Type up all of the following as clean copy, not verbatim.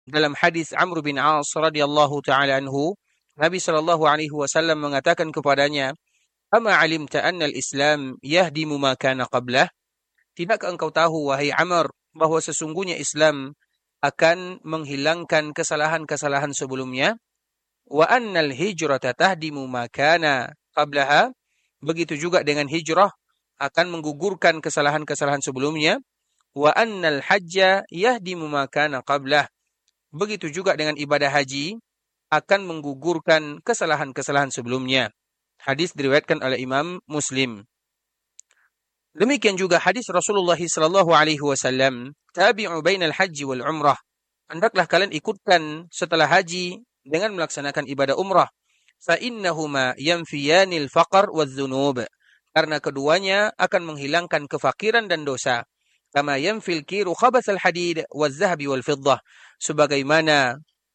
dalam hadis Amr bin As radhiyallahu taala anhu, Nabi sallallahu alaihi wasallam mengatakan kepadanya, "Ama alimta anna al-Islam yahdimu ma kana qablah?" Tidakkah engkau tahu wahai Amr bahwa sesungguhnya Islam akan menghilangkan kesalahan-kesalahan sebelumnya? Wa annal hijrata tahdimu ma kana qablaha? Begitu juga dengan hijrah akan menggugurkan kesalahan-kesalahan sebelumnya. Wa annal hajja yahdimu ma kana qablah. Begitu juga dengan ibadah haji akan menggugurkan kesalahan-kesalahan sebelumnya. Hadis diriwayatkan oleh Imam Muslim. Demikian juga hadis Rasulullah sallallahu alaihi wasallam, "Tabi'u bainal haji wal umrah." Hendaklah kalian ikutkan setelah haji dengan melaksanakan ibadah umrah. Fa innahuma yanfiyanil faqr wadz-dzunub. Karena keduanya akan menghilangkan kefakiran dan dosa. Kama yanfil kiru khabatsal hadid waz-zahabi wal fiddah. Sebagaimana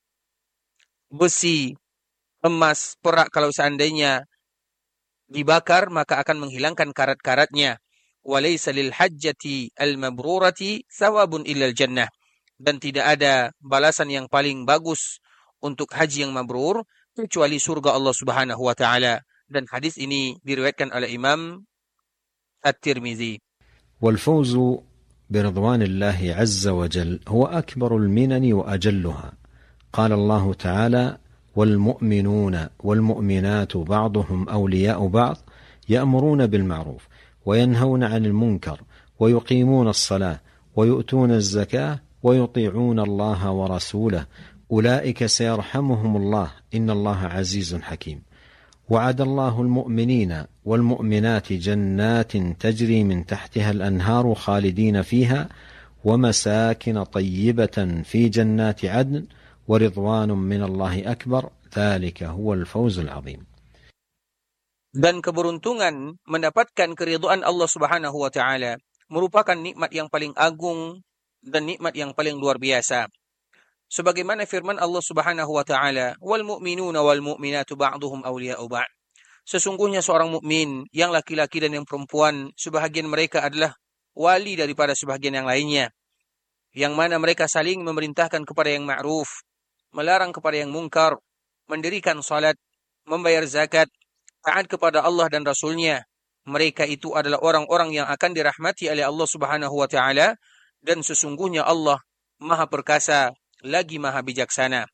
besi, emas, perak kalau seandainya dibakar maka akan menghilangkan karat-karatnya. Walaysa lil hajjati al-mabrurati thawabun illal jannah. Dan tidak ada balasan yang paling bagus untuk haji yang mabrur kecuali surga Allah Subhanahu wa taala. Dan hadis ini diriwayatkan oleh Imam At-Tirmizi. والفوز برضوان الله عز وجل هو أكبر المنن وأجلها. قال الله تعالى: والمؤمنون والمؤمنات بعضهم أولياء بعض يأمرون بالمعروف وينهون عن المنكر ويقيمون الصلاة ويؤتون الزكاة ويطيعون الله ورسوله أولئك سيرحمهم الله إن الله عزيز حكيم. وعد الله المؤمنين والمؤمنات جنات تجري من تحتها الأنهار خالدين فيها ومساكن طيبة في جنات عدن ورضوان من الله أكبر ذلك هو الفوز العظيم. Dan keberuntungan mendapatkan keridhaan Allah Subhanahu wa taala merupakan nikmat yang paling agung dan nikmat yang paling luar biasa. Sebagaimana firman Allah Subhanahu wa taala, "Wal mu'minuna wal mu'minatu ba'duhum awliya'u ba'd." Sesungguhnya seorang mukmin yang laki-laki dan yang perempuan sebahagian mereka adalah wali daripada sebahagian yang lainnya. Yang mana mereka saling memerintahkan kepada yang ma'ruf, melarang kepada yang mungkar, mendirikan salat, membayar zakat, taat kepada Allah dan Rasul-Nya. Mereka itu adalah orang-orang yang akan dirahmati oleh Allah Subhanahu wa taala, dan sesungguhnya Allah Maha Perkasa lagi Maha Bijaksana.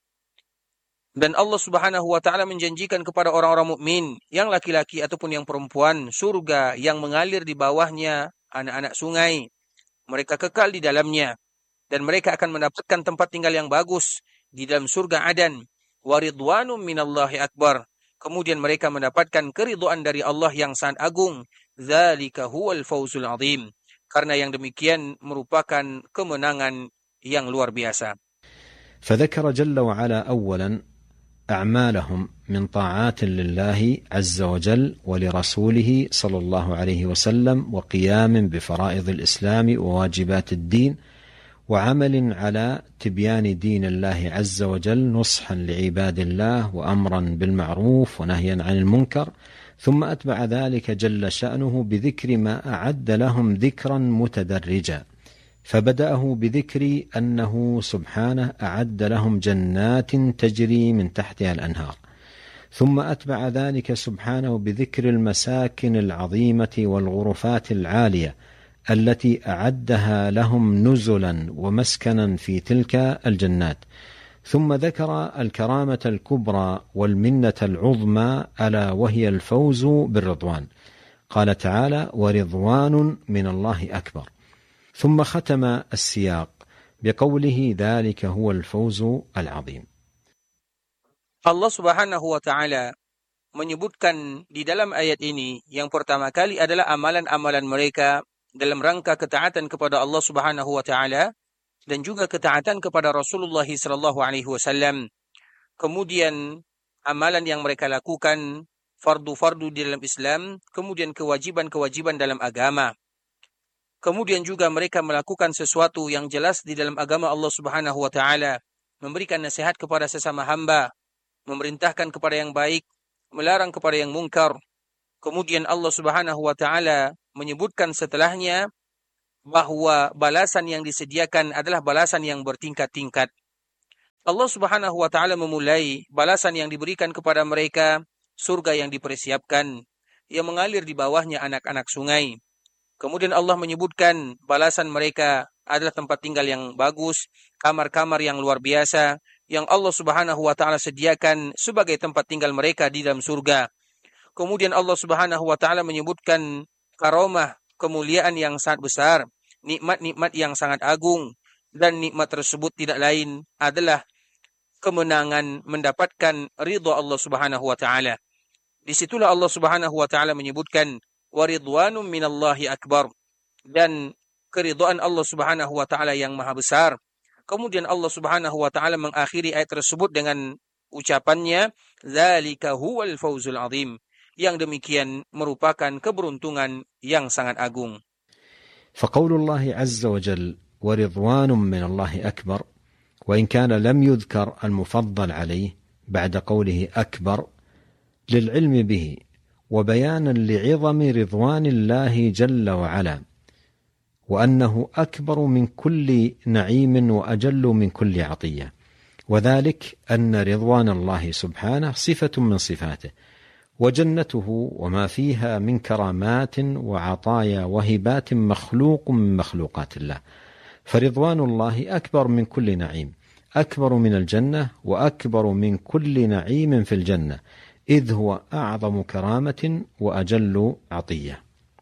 Dan Allah Subhanahu wa taala menjanjikan kepada orang-orang mukmin yang laki-laki ataupun yang perempuan surga yang mengalir di bawahnya anak-anak sungai. Mereka kekal di dalamnya dan mereka akan mendapatkan tempat tinggal yang bagus di dalam surga Adan. Wa ridwanum minallahi akbar. Kemudian mereka mendapatkan keridhaan dari Allah yang sangat agung. Dzalika huwal fawzul azim. Karena yang demikian merupakan kemenangan yang luar biasa. فذكر جل وعلا أولا أعمالهم من طاعات لله عز وجل ولرسوله صلى الله عليه وسلم وقيام بفرائض الإسلام وواجبات الدين وعمل على تبيان دين الله عز وجل نصحا لعباد الله وأمرا بالمعروف ونهيا عن المنكر ثم أتبع ذلك جل شأنه بذكر ما أعد لهم ذكرا متدرجا فبدأه بذكر أنه سبحانه أعد لهم جنات تجري من تحتها الأنهار ثم أتبع ذلك سبحانه بذكر المساكن العظيمة والغرفات العالية التي أعدها لهم نزلا ومسكنا في تلك الجنات ثم ذكر الكرامة الكبرى والمنة العظمى ألا وهي الفوز بالرضوان قال تعالى ورضوان من الله أكبر ثم ختم السياق بقوله ذلك هو الفوز العظيم. Allah Subhanahu wa taala menyebutkan di dalam ayat ini yang pertama kali adalah amalan-amalan mereka dalam rangka ketaatan kepada Allah Subhanahu wa taala dan juga ketaatan kepada Rasulullah sallallahu alaihi wasallam. Kemudian amalan yang mereka lakukan fardu-fardu di dalam Islam, kemudian kewajiban-kewajiban dalam agama. Kemudian juga mereka melakukan sesuatu yang jelas di dalam agama Allah Subhanahu wa taala, memberikan nasihat kepada sesama hamba, memerintahkan kepada yang baik, melarang kepada yang mungkar. Kemudian Allah Subhanahu wa taala menyebutkan setelahnya bahwa balasan yang disediakan adalah balasan yang bertingkat-tingkat. Allah Subhanahu wa taala memulai balasan yang diberikan kepada mereka, surga yang dipersiapkan, yang mengalir di bawahnya anak-anak sungai. Kemudian Allah menyebutkan balasan mereka adalah tempat tinggal yang bagus, kamar-kamar yang luar biasa, yang Allah Subhanahu wa taala sediakan sebagai tempat tinggal mereka di dalam surga. Kemudian Allah Subhanahu wa taala menyebutkan karomah, kemuliaan yang sangat besar, nikmat-nikmat yang sangat agung, dan nikmat tersebut tidak lain adalah kemenangan mendapatkan ridha Allah Subhanahu wa taala. Disitulah Allah Subhanahu wa taala menyebutkan waridwanum minallahi akbar, dan keridhaan Allah Subhanahu wa taala yang maha besar. Kemudian Allah Subhanahu wa taala mengakhiri ayat tersebut dengan ucapannya dzalika huwal fawzul azim, yang demikian merupakan keberuntungan yang sangat agung. فقول الله عز وجل ورضوان من الله أكبر، وإن كان لم يذكر المفضل عليه بعد قوله أكبر للعلم به وبيانا لعظم رضوان الله جل وعلا، وأنه أكبر من كل نعيم وأجل من كل عطية، وذلك أن رضوان الله سبحانه صفة من صفاته، وجنته وما فيها من كرامات وعطايا وهبات مخلوق من مخلوقات الله، فرضوان الله أكبر من كل نعيم، أكبر من الجنة وأكبر من كل نعيم في الجنة، إذ هو أعظم كرامة وأجل عطية.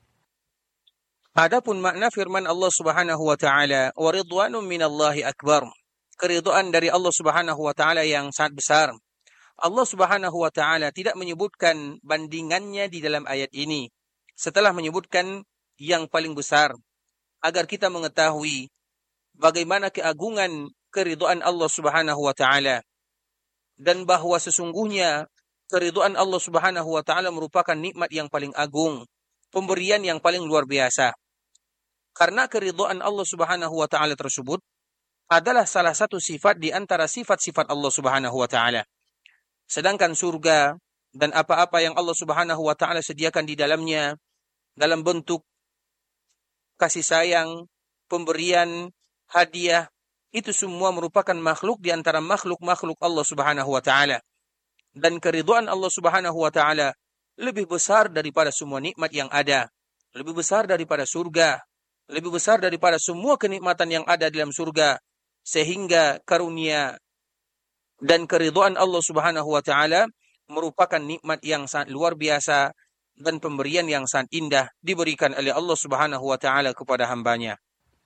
Adapun makna firman Allah Subhanahu wa taala waridwanum minallahi akbar, keridhaan dari Allah Subhanahu wa taala yang sangat besar. Allah Subhanahu wa taala tidak menyebutkan bandingannya di dalam ayat ini setelah menyebutkan yang paling besar, agar kita mengetahui bagaimana keagungan keridhaan Allah Subhanahu wa taala, dan bahwa sesungguhnya keridhaan Allah Subhanahu wa taala merupakan nikmat yang paling agung, pemberian yang paling luar biasa. Karena keridhaan Allah Subhanahu wa taala tersebut adalah salah satu sifat di antara sifat-sifat Allah Subhanahu wa taala. Sedangkan surga dan apa-apa yang Allah Subhanahu wa taala sediakan di dalamnya dalam bentuk kasih sayang, pemberian, hadiah, itu semua merupakan makhluk di antara makhluk-makhluk Allah Subhanahu wa taala. Dan keridhaan Allah Subhanahu wa taala lebih besar daripada semua nikmat yang ada, lebih besar daripada surga, lebih besar daripada semua kenikmatan yang ada di dalam surga, sehingga karunia dan keridhaan Allah Subhanahu wa taala merupakan nikmat yang sangat luar biasa dan pemberian yang sangat indah diberikan oleh Allah Subhanahu wa taala kepada hambanya.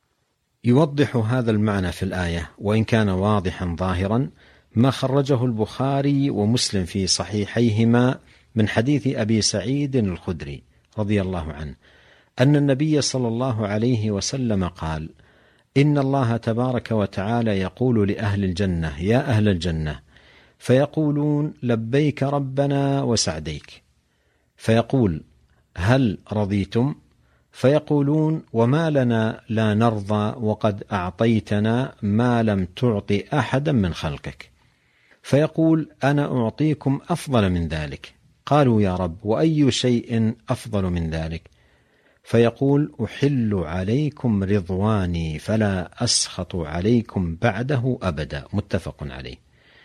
يوضح هذا المعنى في الآية، وإن كان واضحا ظاهرا، ما خرجه البخاري ومسلم في صحيحيهما من حديث أبي سعيد الخدري رضي الله عنه أن النبي صلى الله عليه وسلم قال: إن الله تبارك وتعالى يقول لأهل الجنة: يا أهل الجنة، فيقولون: لبيك ربنا وسعديك، فيقول: هل رضيتم؟ فيقولون: وما لنا لا نرضى وقد أعطيتنا ما لم تعط أحدا من خلقك. فيقول: أنا أعطيكم أفضل من ذلك. قالوا: يا رب، وأي شيء أفضل من ذلك؟ فيقول: أحل عليكم رضواني فلا أسخط عليكم بعده أبدا. متفق عليه.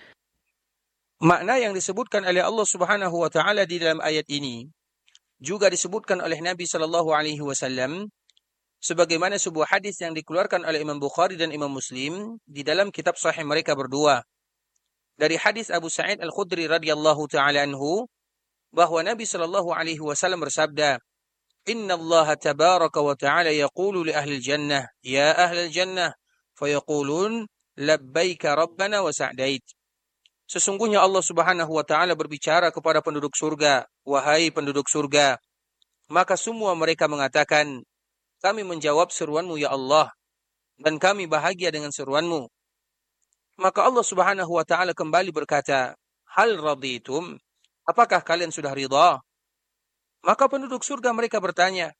Makna yang disebutkan oleh Allah Subhanahu wa taala di dalam ayat ini juga disebutkan oleh Nabi sallallahu alaihi wasallam sebagaimana sebuah hadis yang dikeluarkan oleh Imam Bukhari dan Imam Muslim di dalam kitab sahih mereka berdua. Dari hadis Abu Sa'id Al-Khudri radhiyallahu taala anhu bahwa Nabi sallallahu alaihi wasallam bersabda, Inna Allah tabaraka wa ta'ala yaqulu li ahli jannah, ya ahli jannah, fayaqulun labbaika rabbana wa sa'dait. Sesungguhnya Allah Subhanahu wa taala berbicara kepada penduduk surga, wahai penduduk surga. Maka semua mereka mengatakan, kami menjawab seruanmu ya Allah, dan kami bahagia dengan seruanmu. Maka Allah Subhanahu wa taala kembali berkata, hal raditum? Apakah kalian sudah ridha? Maka penduduk surga mereka bertanya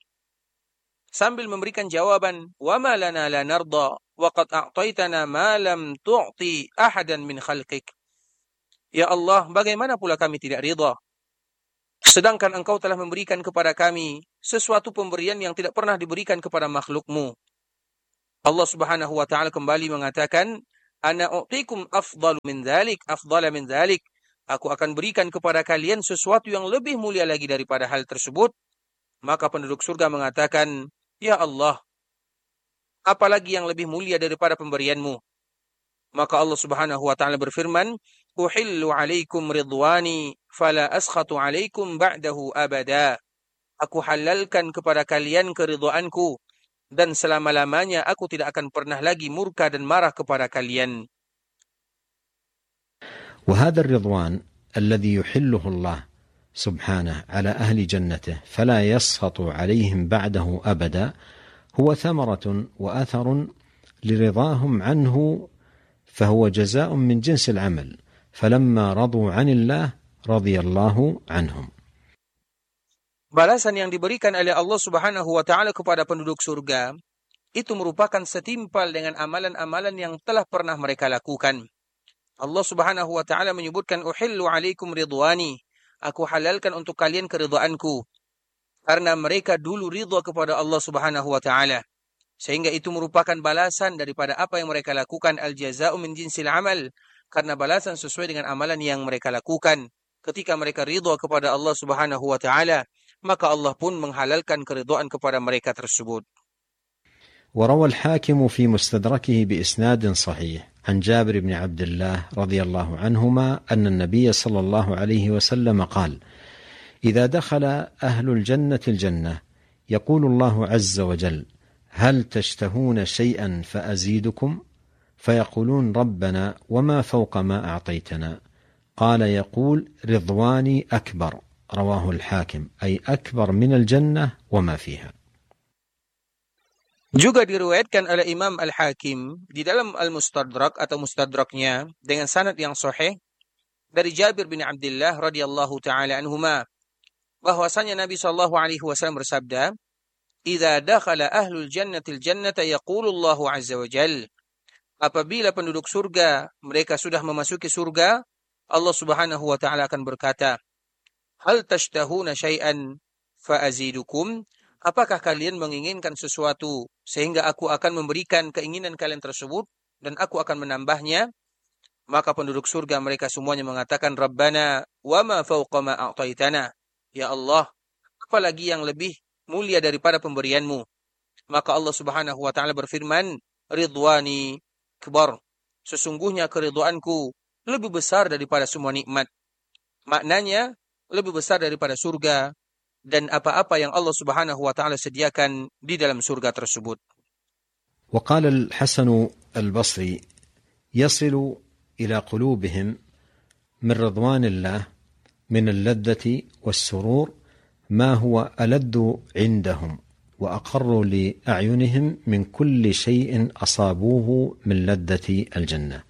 sambil memberikan jawaban, wa ma lana la narda wa qad a'taitana ma lam tu'ti ahadan min khalqik. Ya Allah, bagaimana pula kami tidak ridha sedangkan Engkau telah memberikan kepada kami sesuatu pemberian yang tidak pernah diberikan kepada makhlukmu. Allah Subhanahu wa taala kembali mengatakan, Ana u'tikum afdala min dzalik. Aku akan berikan kepada kalian sesuatu yang lebih mulia lagi daripada hal tersebut. Maka penduduk surga mengatakan, ya Allah, apalagi yang lebih mulia daripada pemberianmu? Maka Allah Subhanahu wa taala berfirman, uhillu alaikum ridwani fala askhatu alaikum ba'dahu abada. Aku halalkan kepada kalian keridhaanku, dan selama-lamanya aku tidak akan pernah lagi murka dan marah kepada kalian. وهذا الرضوان الذي يحله الله سبحانه على أهل جنته فلا يسخط عليهم بعده أبدا هو ثمرة وأثر لرضاهم عنه، فهو جزاء من جنس العمل، فلما رضوا عن الله رضي الله عنهم. Balasan yang diberikan oleh Allah Subhanahu wa taala kepada penduduk surga itu merupakan setimpal dengan amalan-amalan yang telah pernah mereka lakukan. Allah Subhanahu wa taala menyebutkan uhillu alaikum ridwani, aku halalkan untuk kalian keridhaanku, karena mereka dulu ridha kepada Allah Subhanahu wa taala, sehingga itu merupakan balasan daripada apa yang mereka lakukan, al-jaza'u min jinsil amal, karena balasan sesuai dengan amalan yang mereka lakukan. Ketika mereka ridha kepada Allah Subhanahu wa taala, maka Allah pun menghalalkan keridhaan kepada mereka tersebut. وروى الحاكم في مستدركه بإسناد صحيح عن جابر بن عبد الله رضي الله عنهما أن النبي صلى الله عليه وسلم قال: إذا دخل أهل الجنة الجنة يقول الله عز وجل: هل تشتهون شيئا فأزيدكم؟ فيقولون: ربنا وما فوق ما أعطيتنا؟ قال يقول: رضواني أكبر. رواه الحاكم، أي أكبر من الجنة وما فيها. Juga diriwayatkan oleh Imam Al-Hakim di dalam Al-Mustadrak atau Mustadraknya dengan sanad yang sahih dari Jabir bin Abdullah radhiyallahu taala anhuma, bahwasanya Nabi sallallahu alaihi wasallam bersabda, "Idza dakhala ahlul jannatil jannata yaqulu Allahu azza wa jalla." Apabila penduduk surga mereka sudah memasuki surga, Allah Subhanahu wa taala akan berkata, "Hal tashtahuna syai'an fa azidukum?" Apakah kalian menginginkan sesuatu sehingga aku akan memberikan keinginan kalian tersebut dan aku akan menambahnya? Maka penduduk surga mereka semuanya mengatakan, Rabbana wa ma fawqa ma a'taitana. Ya Allah, apalagi yang lebih mulia daripada pemberianmu? Maka Allah Subhanahu wa taala berfirman, Ridwani akbar. Sesungguhnya keridhaanku lebih besar daripada semua nikmat. Maknanya lebih besar daripada surga dan apa-apa yang Allah Subhanahu wa taala sediakan di dalam surga tersebut. وقال الحسن البصري: يصل إلى قلوبهم من رضوان الله من اللذة والسرور ما هو ألذ عندهم وأقر لأعينهم من كل شيء أصابوه من لذة الجنة.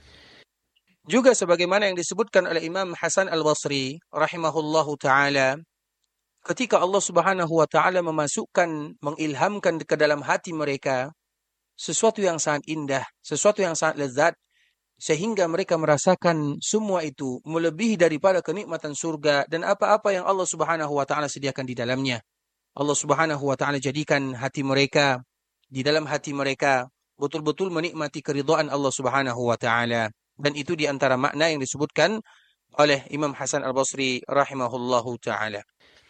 Juga sebagaimana yang disebutkan oleh Imam Hasan Al-Basri rahimahullahu taala, ketika Allah Subhanahu wa taala mengilhamkan ke dalam hati mereka sesuatu yang sangat indah, sesuatu yang sangat lezat, sehingga mereka merasakan semua itu melebihi daripada kenikmatan surga dan apa-apa yang Allah Subhanahu wa taala sediakan di dalamnya. Allah Subhanahu wa taala jadikan hati mereka, di dalam hati mereka betul-betul menikmati keridhaan Allah Subhanahu wa taala, dan itu di antara makna yang disebutkan oleh Imam Hasan Al-Basri rahimahullahu taala.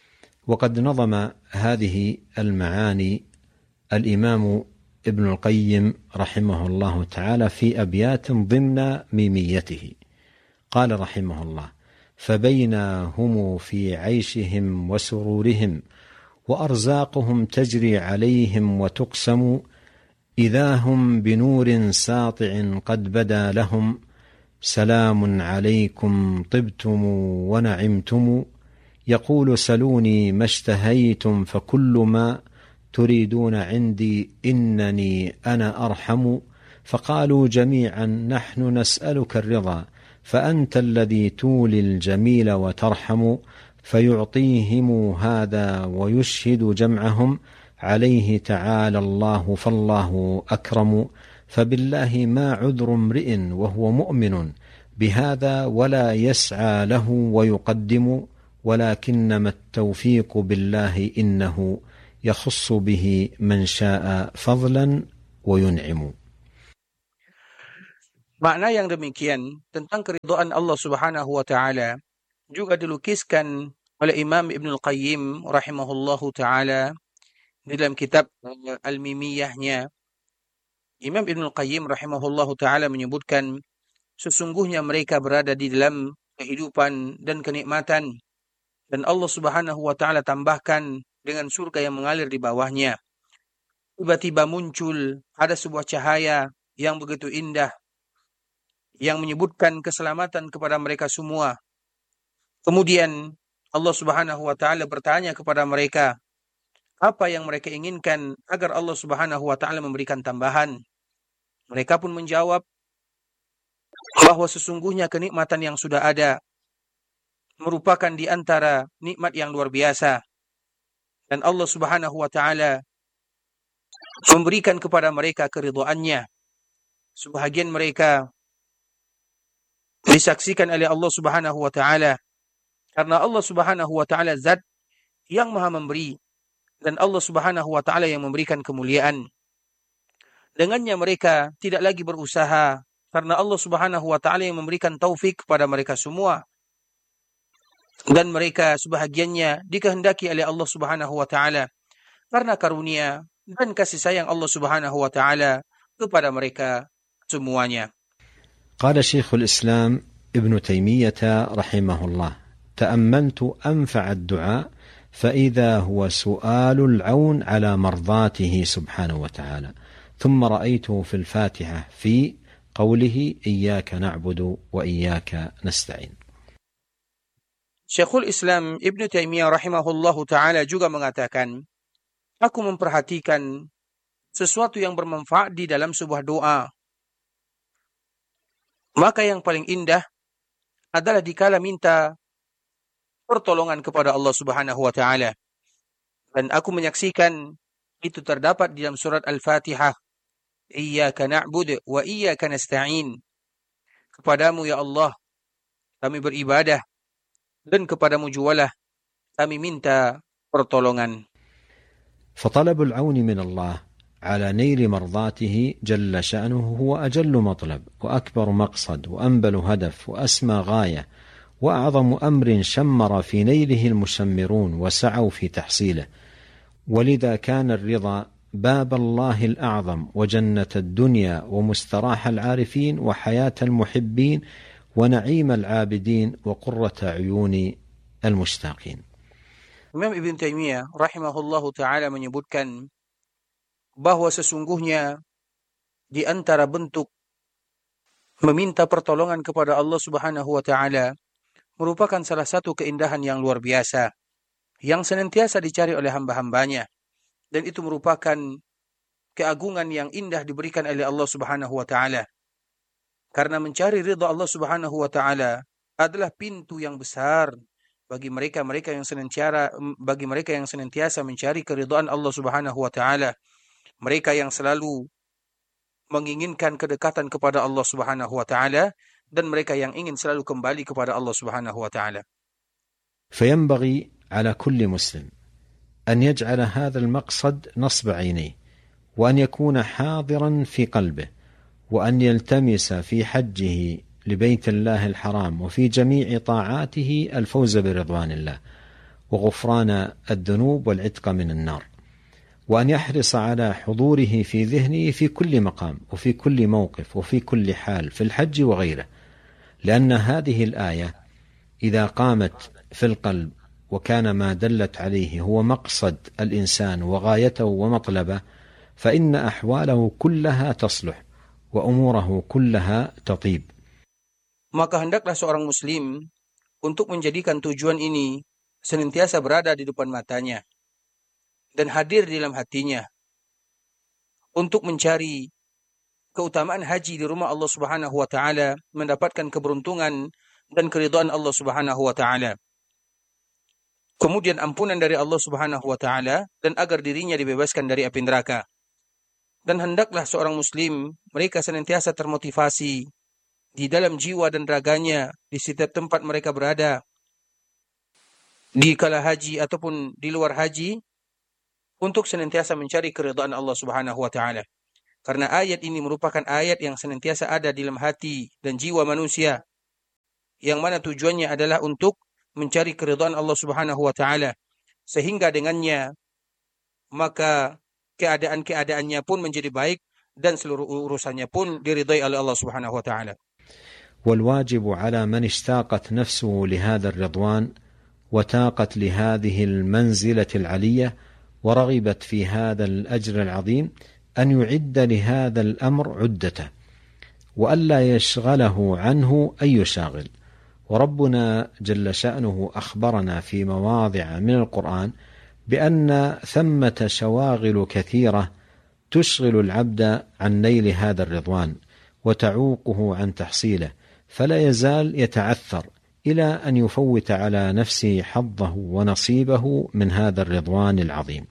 وقد نظم هذه المعاني الإمام ابن القيم رحمه الله تعالى في أبيات ضمن ميميته. قال رحمه الله: فبينهم في عيشهم وسرورهم وأرزاقهم تجري عليهم وتقسم إذا هم بنور ساطع قد بدا لهم سلام عليكم طبتم ونعمتم يقول سلوني ما اشتهيتم فكل ما تريدون عندي إنني أنا أرحم فقالوا جميعا نحن نسألك الرضا فأنت الذي تولي الجميل وترحم فيعطيهم هذا ويشهد جمعهم عليه تعالى الله فالله أكرم فبالله ما عذر امرئ وهو مؤمن بهذا ولا يسعى له ويقدم ولكنما التوفيق بالله إنه يخص به من شاء فضلا وينعم. Makna yang demikian tentang keridhaan Allah Subhanahu wa taala juga dilukiskan oleh Imam Ibnul Qayyim rahimahullahu taala di dalam kitab Al-Mimiyahnya. Imam Ibnul Qayyim rahimahullahu taala menyebutkan sesungguhnya mereka berada di dalam kehidupan dan kenikmatan dan Allah Subhanahu wa taala tambahkan dengan surga yang mengalir di bawahnya. Tiba-tiba muncul ada sebuah cahaya yang begitu indah yang menyebutkan keselamatan kepada mereka semua. Kemudian Allah Subhanahu wa taala bertanya kepada mereka, apa yang mereka inginkan agar Allah Subhanahu wa taala memberikan tambahan. Mereka pun menjawab bahwa sesungguhnya kenikmatan yang sudah ada merupakan di antara nikmat yang luar biasa dan Allah Subhanahu wa taala memberikan kepada mereka keridhaannya. Sebahagian mereka disaksikan oleh Allah Subhanahu wa taala karena Allah Subhanahu wa taala zat yang maha memberi dan Allah Subhanahu wa taala yang memberikan kemuliaan. Dengannya mereka tidak lagi berusaha karena Allah Subhanahu wa taala yang memberikan taufik kepada mereka semua. Dan mereka sebahagiannya dikehendaki oleh Allah Subhanahu wa taala karena karunia dan kasih sayang Allah Subhanahu wa taala kepada mereka semuanya. قال شيخ الإسلام ابن تيمية رحمه الله: تأملت أنفع الدعاء فإذا هو سؤال العون على مرضاته سبحانه وتعالى، ثم رأيته في الفاتحة في قوله إياك نعبد وإياك نستعين. Syekhul Islam Ibn Taimiyah rahimahullahu ta'ala juga mengatakan, aku memperhatikan sesuatu yang bermanfaat di dalam sebuah doa. Maka yang paling indah adalah dikala minta pertolongan kepada Allah Subhanahu wa ta'ala. Dan aku menyaksikan itu terdapat di dalam surat Al-Fatihah. Iyyaka na'budu wa iyyaka nasta'in. Kepadamu ya Allah kami beribadah dan kepadamu jualah kami minta pertolongan. فطلب العون من الله على نيل مرضاته جل شأنه هو أجل مطلب وأكبر مقصد وأنبل هدف وأسمى غاية وأعظم أمر شمر في نيله المشمرون وسعوا في تحصيله، ولذا كان الرضا باب الله الأعظم وجنة الدنيا ومستراح العارفين وحياة المحبين ونعيم العابدين وقرة عيون المشتاقين. Imam Ibn Taimiyah rahimahullahu ta'ala menyebutkan bahwa sesungguhnya di antara bentuk meminta pertolongan kepada Allah Subhanahu wa ta'ala merupakan salah satu keindahan yang luar biasa yang senantiasa dicari oleh hamba-hambanya, dan itu merupakan keagungan yang indah diberikan oleh Allah Subhanahu wa ta'ala. Karena mencari ridha Allah Subhanahu wa ta'ala adalah pintu yang besar bagi mereka yang senantiasa mencari keridhaan Allah Subhanahu wa ta'ala. Mereka yang selalu menginginkan kedekatan kepada Allah Subhanahu wa ta'ala dan mereka yang ingin selalu kembali kepada Allah Subhanahu wa ta'ala. فينبغي على كل مسلم أن يجعل هذا المقصد نصب عينيه، وأن يكون حاضرا في قلبه، وأن يلتمس في حجه لبيت الله الحرام وفي جميع طاعاته الفوز برضوان الله وغفران الذنوب والعتق من النار، وأن يحرص على حضوره في ذهنه في كل مقام وفي كل موقف وفي كل حال في الحج وغيره، لأن هذه الآية إذا قامت في القلب وكان ما دلت عليه هو مقصد الإنسان وغايته ومطلبه فإن أحواله كلها تصلح وأموره كلها تطيب. Maka hendaklah seorang muslim untuk menjadikan tujuan ini senantiasa berada di depan matanya dan hadir di dalam hatinya untuk mencari keutamaan haji di rumah Allah Subhanahu wa ta'ala, mendapatkan keberuntungan dan keridhaan Allah Subhanahu wa ta'ala. Kemudian ampunan dari Allah Subhanahu wa ta'ala dan agar dirinya dibebaskan dari api neraka. Dan hendaklah seorang muslim mereka senantiasa termotivasi di dalam jiwa dan raganya di setiap tempat mereka berada, di kala haji ataupun di luar haji, untuk senantiasa mencari keridhaan Allah Subhanahu wa ta'ala. Karena ayat ini merupakan ayat yang senantiasa ada di dalam hati dan jiwa manusia, yang mana tujuannya adalah untuk mencari keridhaan Allah Subhanahu wa taala, sehingga dengannya maka keadaan-keadaannya pun menjadi baik dan seluruh urusannya pun diridai oleh Allah Subhanahu wa taala. والواجب على من اشتاقت نفسه لهذا الرضوان وتاقت لهذه المنزلة العلية ورغبت في هذا الأجر العظيم أن يعد لهذا الأمر عدته وألا يشغله عنه أي شاغل. وربنا جل شأنه أخبرنا في مواضع من القرآن بأن ثمة شواغل كثيرة تشغل العبد عن نيل هذا الرضوان وتعوقه عن تحصيله، فلا يزال يتعثر إلى أن يفوت على نفسه حظه ونصيبه من هذا الرضوان العظيم.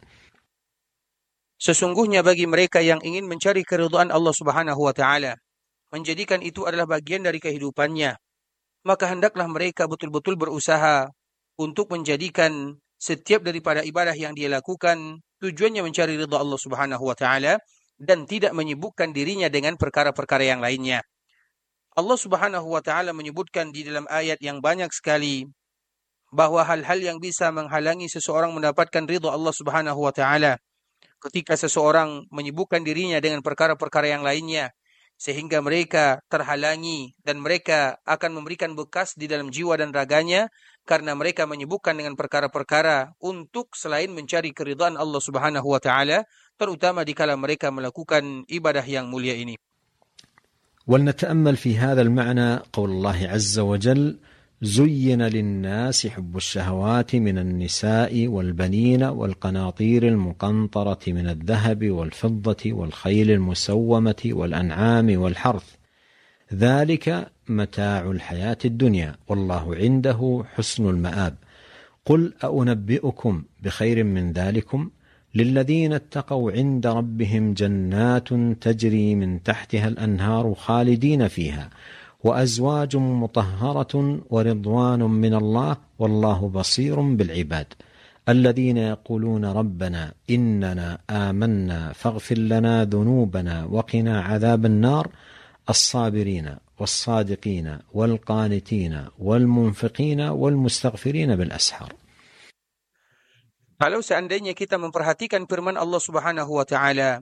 Sesungguhnya bagi mereka yang ingin mencari keridhaan Allah Subhanahu wa taala, menjadikan itu adalah bagian dari kehidupannya, maka hendaklah mereka betul-betul berusaha untuk menjadikan setiap daripada ibadah yang dia lakukan tujuannya mencari ridha Allah Subhanahu wa taala dan tidak menyibukkan dirinya dengan perkara-perkara yang lainnya. Allah Subhanahu wa taala menyebutkan di dalam ayat yang banyak sekali bahwa hal-hal yang bisa menghalangi seseorang mendapatkan ridha Allah Subhanahu wa taala ketika seseorang menyibukkan dirinya dengan perkara-perkara yang lainnya, sehingga mereka terhalangi dan mereka akan memberikan bekas di dalam jiwa dan raganya karena mereka menyibukkan dengan perkara-perkara untuk selain mencari keridhaan Allah Subhanahu wa taala, terutama dikala mereka melakukan ibadah yang mulia ini. ولنتأمل في هذا المعنى قول الله عز وجل: زين للناس حب الشهوات من النساء والبنين والقناطير المقنطرة من الذهب والفضة والخيل المسومة والأنعام والحرث ذلك متاع الحياة الدنيا والله عنده حسن المآب قل أنبئكم بخير من ذلكم للذين اتقوا عند ربهم جنات تجري من تحتها الأنهار خالدين فيها وأزواج مطهرة ورضوان من الله والله بصير بالعباد الذين يقولون ربنا إننا آمنا فاغفر لنا ذنوبنا وقنا عذاب النار الصابرين والصادقين والقانتين والمنفقين والمستغفرين بالأسحار. Kalau seandainya kita memperhatikan firman Allah Subhanahu wa taala,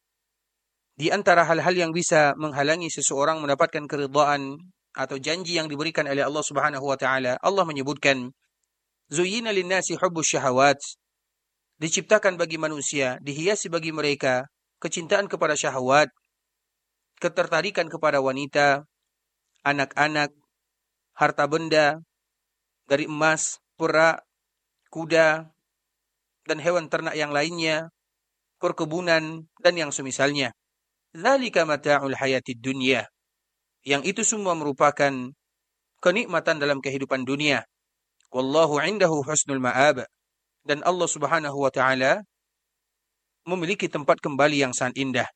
di antara hal-hal yang bisa menghalangi seseorang mendapatkan keridhaan atau janji yang diberikan oleh Allah Subhanahu wa taala, Allah menyebutkan zuyyina linnasi hubbus syahawat, diciptakan bagi manusia, dihiasi bagi mereka kecintaan kepada syahwat, ketertarikan kepada wanita, anak-anak, harta benda dari emas, perak, kuda dan hewan ternak yang lainnya, perkebunan dan yang semisalnya. Dzalika mata'ul hayatid dunya. Yang itu semua merupakan kenikmatan dalam kehidupan dunia. Wallahu indahu husnul ma'ab. Dan Allah Subhanahu wa taala memiliki tempat kembali yang sangat indah.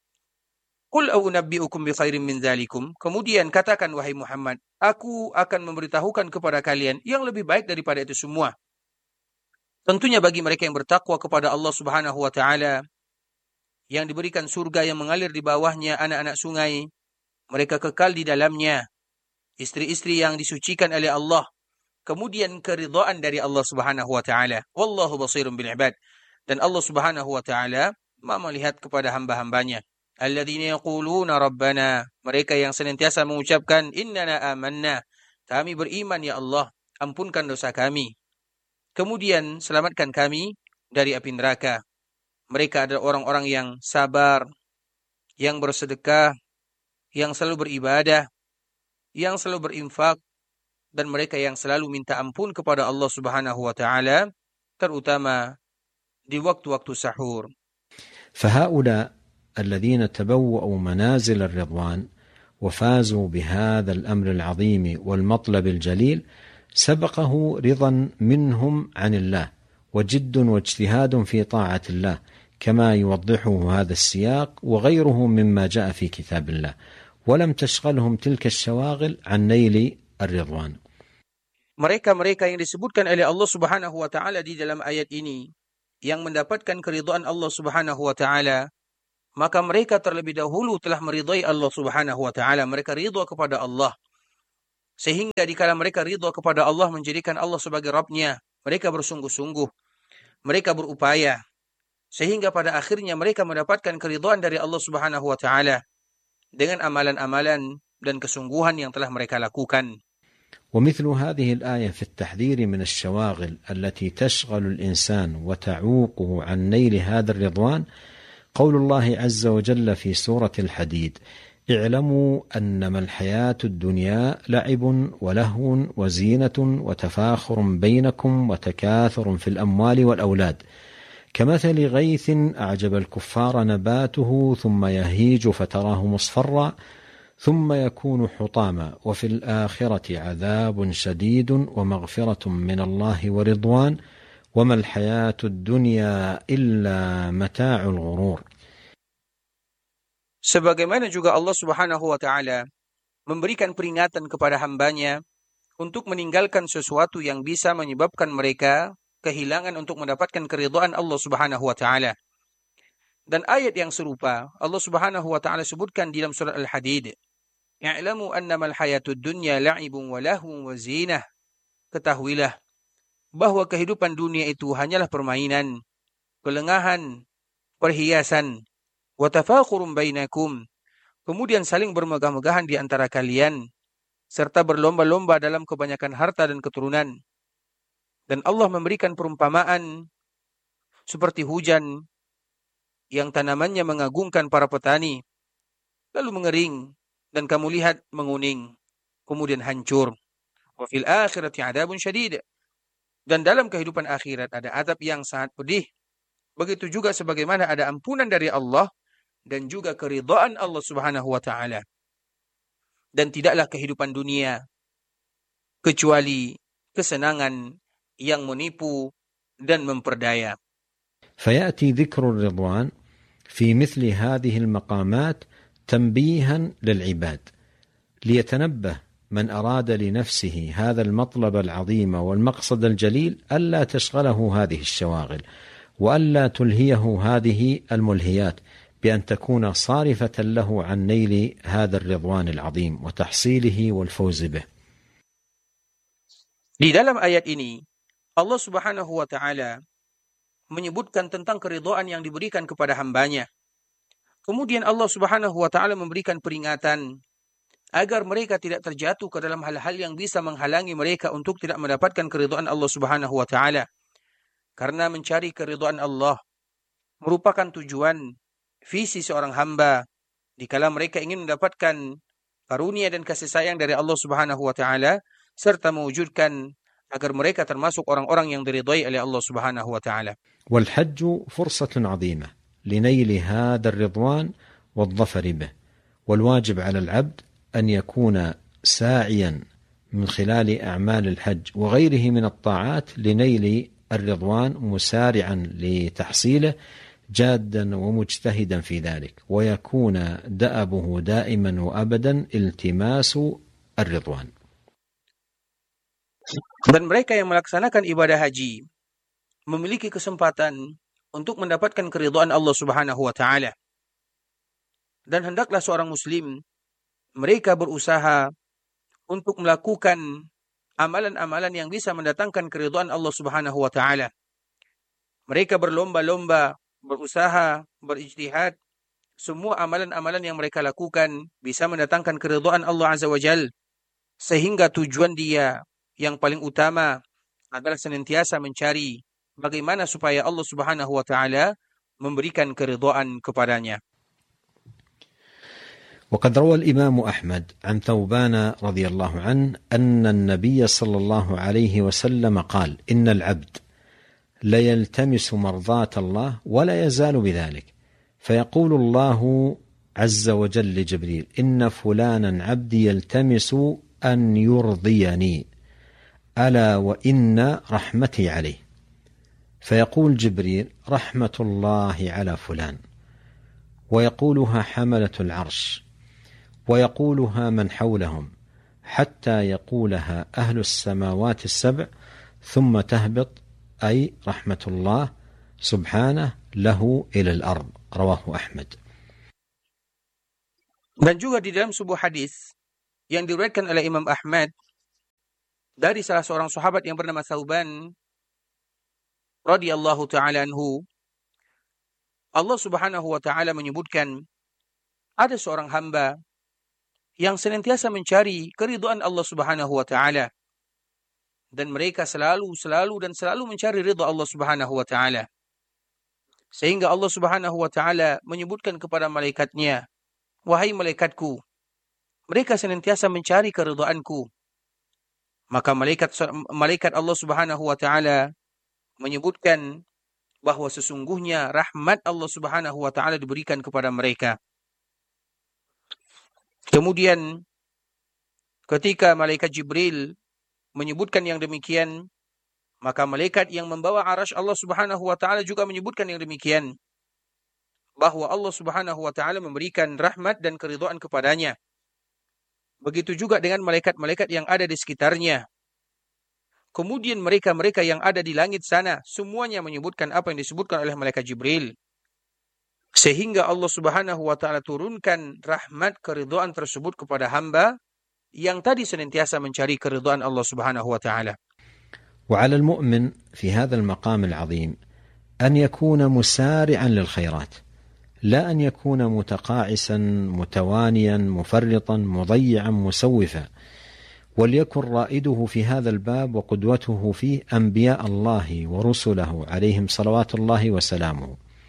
Qul a'unabbi'ukum bi khairin min dzalikum. Kemudian katakan wahai Muhammad, aku akan memberitahukan kepada kalian yang lebih baik daripada itu semua. Tentunya bagi mereka yang bertakwa kepada Allah Subhanahu wa taala, yang diberikan surga yang mengalir di bawahnya anak-anak sungai, mereka kekal di dalamnya, istri-istri yang disucikan oleh Allah, kemudian keridhaan dari Allah Subhanahu wa taala. Wallahu basirun bil ibad. Dan Allah Subhanahu wa taala Maha melihat kepada hamba-hambanya. Alladzina yaquluna rabbana, mereka yang senantiasa mengucapkan innana amanna, kami beriman ya Allah, ampunkan dosa kami. Kemudian selamatkan kami dari api neraka. Mereka adalah orang-orang yang sabar, yang bersedekah, yang selalu beribadah, yang selalu berinfak, dan mereka yang selalu minta ampun kepada Allah Subhanahu wa taala, terutama di waktu-waktu sahur. فهؤلاء الذين تبوأوا منازل الرضوان وفازوا بهذا الأمر العظيم والمطلب الجليل سبقه رضا منهم عن الله وجد واجتهاد في طاعة الله كما يوضحه هذا السياق وغيره مما جاء في كتاب الله ولم تشغلهم تلك الشواغل عن نيل الرضوان. Mereka-mereka yang disebutkan oleh Allah Subhanahu wa taala di dalam ayat ini, yang mendapatkan keridhaan Allah Subhanahu wa taala, maka mereka terlebih dahulu telah meridhai Allah Subhanahu wa taala. Mereka ridha kepada Allah. Sehingga dikala mereka ridha kepada Allah, menjadikan Allah sebagai Rabbnya, mereka bersungguh-sungguh, mereka berupaya, sehingga pada akhirnya mereka mendapatkan keridhaan dari Allah Subhanahu wa taala dengan amalan-amalan dan kesungguhan yang telah mereka lakukan. ومثل هذه الآية في التحذير من الشواغل التي تشغل الإنسان وتعوقه عن نيل هذا الرضوان قول الله عز وجل في سورة الحديد: اعلموا أنما الحياة الدنيا لعب ولهو وزينة وتفاخر بينكم وتكاثر في الأموال والأولاد كمثل غيث أعجب الكفار نباته ثم يهيج فتراه مصفرا ثم يكون حطاما وفي الآخرة عذاب شديد ومغفرة من الله ورضوان وما الحياة الدنيا إلا متاع الغرور. Sebagaimana juga Allah Subhanahu wa taala memberikan peringatan kepada hambanya untuk meninggalkan sesuatu yang bisa menyebabkan mereka kehilangan untuk mendapatkan keridhaan Allah Subhanahu wa taala. Dan ayat yang serupa Allah Subhanahu wa taala sebutkan di dalam surat Al-Hadid: "I'lamu annama al-hayatud dunya la'ibun wa lahwun wa zinah." Ketahuilah bahwa kehidupan dunia itu hanyalah permainan, kelengahan, perhiasan, wa tafakhurun bainakum, kemudian saling bermegah-megahan di antara kalian, serta berlomba-lomba dalam kebanyakan harta dan keturunan. Dan Allah memberikan perumpamaan seperti hujan yang tanamannya mengagumkan para petani, lalu mengering, dan kamu lihat menguning, kemudian hancur. Wa fil akhirati adabun syadid. Dan dalam kehidupan akhirat ada azab yang sangat pedih. Begitu juga sebagaimana ada ampunan dari Allah dan juga keridhaan Allah Subhanahu wa taala. Dan tidaklah kehidupan dunia kecuali kesenangan yang menipu dan memperdaya. فيأتي ذكر الرضوان في مثل هذه المقامات تنبيها للعباد ليتنبه من أراد لنفسه هذا المطلب العظيم والمقصد الجليل ألا تشغله هذه الشواغل وألا تلهيه هذه الملهيات بأن تكون صارفة له عن نيل هذا الرضوان العظيم وتحصيله والفوز به. Di dalam ayat ini Allah Subhanahu wa taala menyebutkan tentang keridhaan yang diberikan kepada hambanya. Kemudian Allah Subhanahu wa taala memberikan peringatan agar mereka tidak terjatuh ke dalam hal-hal yang bisa menghalangi mereka untuk tidak mendapatkan keridhaan Allah Subhanahu wa taala. Karena mencari keridhaan Allah merupakan tujuan visi seorang hamba dikala mereka ingin mendapatkan karunia dan kasih sayang dari Allah Subhanahu wa taala serta mewujudkan agar mereka termasuk orang-orang yang diridhai oleh Allah Subhanahu wa taala. والحج فرصة عظيمة لنيل هذا الرضوان والظفر به والواجب على العبد أن يكون ساعيا من خلال أعمال الحج وغيره من الطاعات لنيل الرضوان مسارعا لتحصيله جادا ومجتهدا في ذلك ويكون دأبه دائما وأبدا التماس الرضوان. Dan mereka yang melaksanakan ibadah haji memiliki kesempatan untuk mendapatkan keridhaan Allah Subhanahu wa taala. Dan hendaklah seorang muslim mereka berusaha untuk melakukan amalan-amalan yang bisa mendatangkan keridhaan Allah Subhanahu wa taala. Mereka berlomba-lomba, berusaha, berijtihad. Semua amalan-amalan yang mereka lakukan bisa mendatangkan keridhaan Allah Azza wa Jalla, sehingga tujuan dia yang paling utama adalah senantiasa mencari bagaimana supaya Allah Subhanahu wa taala memberikan keridhaan kepadanya. وقد روى الإمام أحمد عن ثوبان رضي الله عنه أن النبي صلى الله عليه وسلم قال: إن العبد ليلتمس مرضاة الله ولا يزال بذلك فيقول الله عز وجل لجبريل: إن فلانا عبدي يلتمس أن يرضيني ألا وإن رحمتي عليه فيقول جبريل: رحمة الله على فلان ويقولها حملة العرش ويقولها من حولهم حتى يقولها أهل السماوات السبع ثم تهبط أي رحمة الله سبحانه له إلى الأرض. رواه أحمد. Dan juga di dalam sebuah hadis yang diriwayatkan oleh Imam Ahmad dari salah seorang sahabat yang bernama Thauban radhiyallahu taala anhu, Allah Subhanahu wa taala menyebutkan ada seorang hamba yang senantiasa mencari keridhaan Allah Subhanahu wa taala, dan mereka selalu mencari ridha Allah Subhanahu wa taala. Sehingga Allah Subhanahu wa taala menyebutkan kepada malaikatnya, "Wahai malaikatku, mereka senantiasa mencari keridhaanku." Maka malaikat Allah Subhanahu wa taala menyebutkan bahwa sesungguhnya rahmat Allah Subhanahu wa taala diberikan kepada mereka. Kemudian ketika malaikat Jibril menyebutkan yang demikian, maka malaikat yang membawa arasy Allah Subhanahu wa taala juga menyebutkan yang demikian, bahwa Allah Subhanahu wa taala memberikan rahmat dan keridhaan kepadanya. Begitu juga dengan malaikat-malaikat yang ada di sekitarnya. Kemudian mereka-mereka yang ada di langit sana, semuanya menyebutkan apa yang disebutkan oleh malaikat Jibril. Sehingga Allah Subhanahu wa taala turunkan rahmat keridhaan tersebut kepada hamba yang tadi senantiasa mencari keridhaan Allah Subhanahu wa taala. وعلى المؤمن في هذا المقام العظيم أن يكون مسارعا للخيرات، لا أن يكون متقاعسا متوانيا مفرطا مضيعا مسوفا، وليكن رائده في هذا الباب وقدوته فيه أنبياء الله ورسله عليهم صلوات الله وسلامه.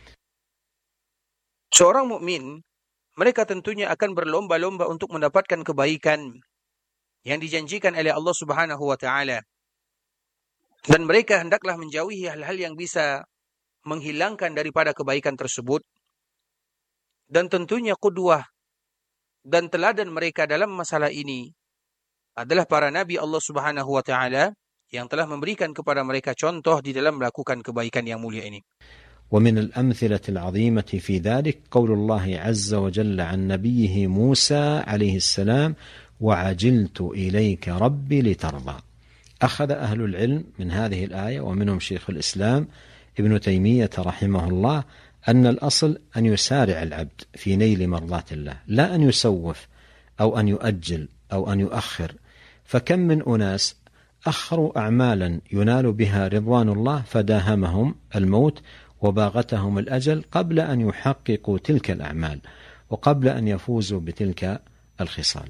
Seorang mukmin, mereka tentunya akan berlomba-lomba untuk mendapatkan kebaikan yang dijanjikan oleh Allah Subhanahu wa taala. Dan mereka hendaklah menjauhi hal-hal yang bisa menghilangkan daripada kebaikan tersebut. Dan tentunya qudwah dan teladan mereka dalam masalah ini adalah para nabi Allah Subhanahu wa taala yang telah memberikan kepada mereka contoh di dalam melakukan kebaikan yang mulia ini. ومن الأمثلة العظيمة في ذلك قول الله عز وجل عن نبيه موسى عليه السلام: وعجلت إليك ربي لترضى. أخذ أهل العلم من هذه الآية ومنهم شيخ الإسلام ابن تيمية رحمه الله أن الأصل أن يسارع العبد في نيل مرضات الله، لا أن يسوف أو أن يؤجل أو أن يؤخر. فكم من أناس أخروا أعمالا ينال بها رضوان الله فداهمهم الموت وباغتهم الأجل قبل أن يحققوا تلك الأعمال وقبل أن يفوزوا بتلك الخصال.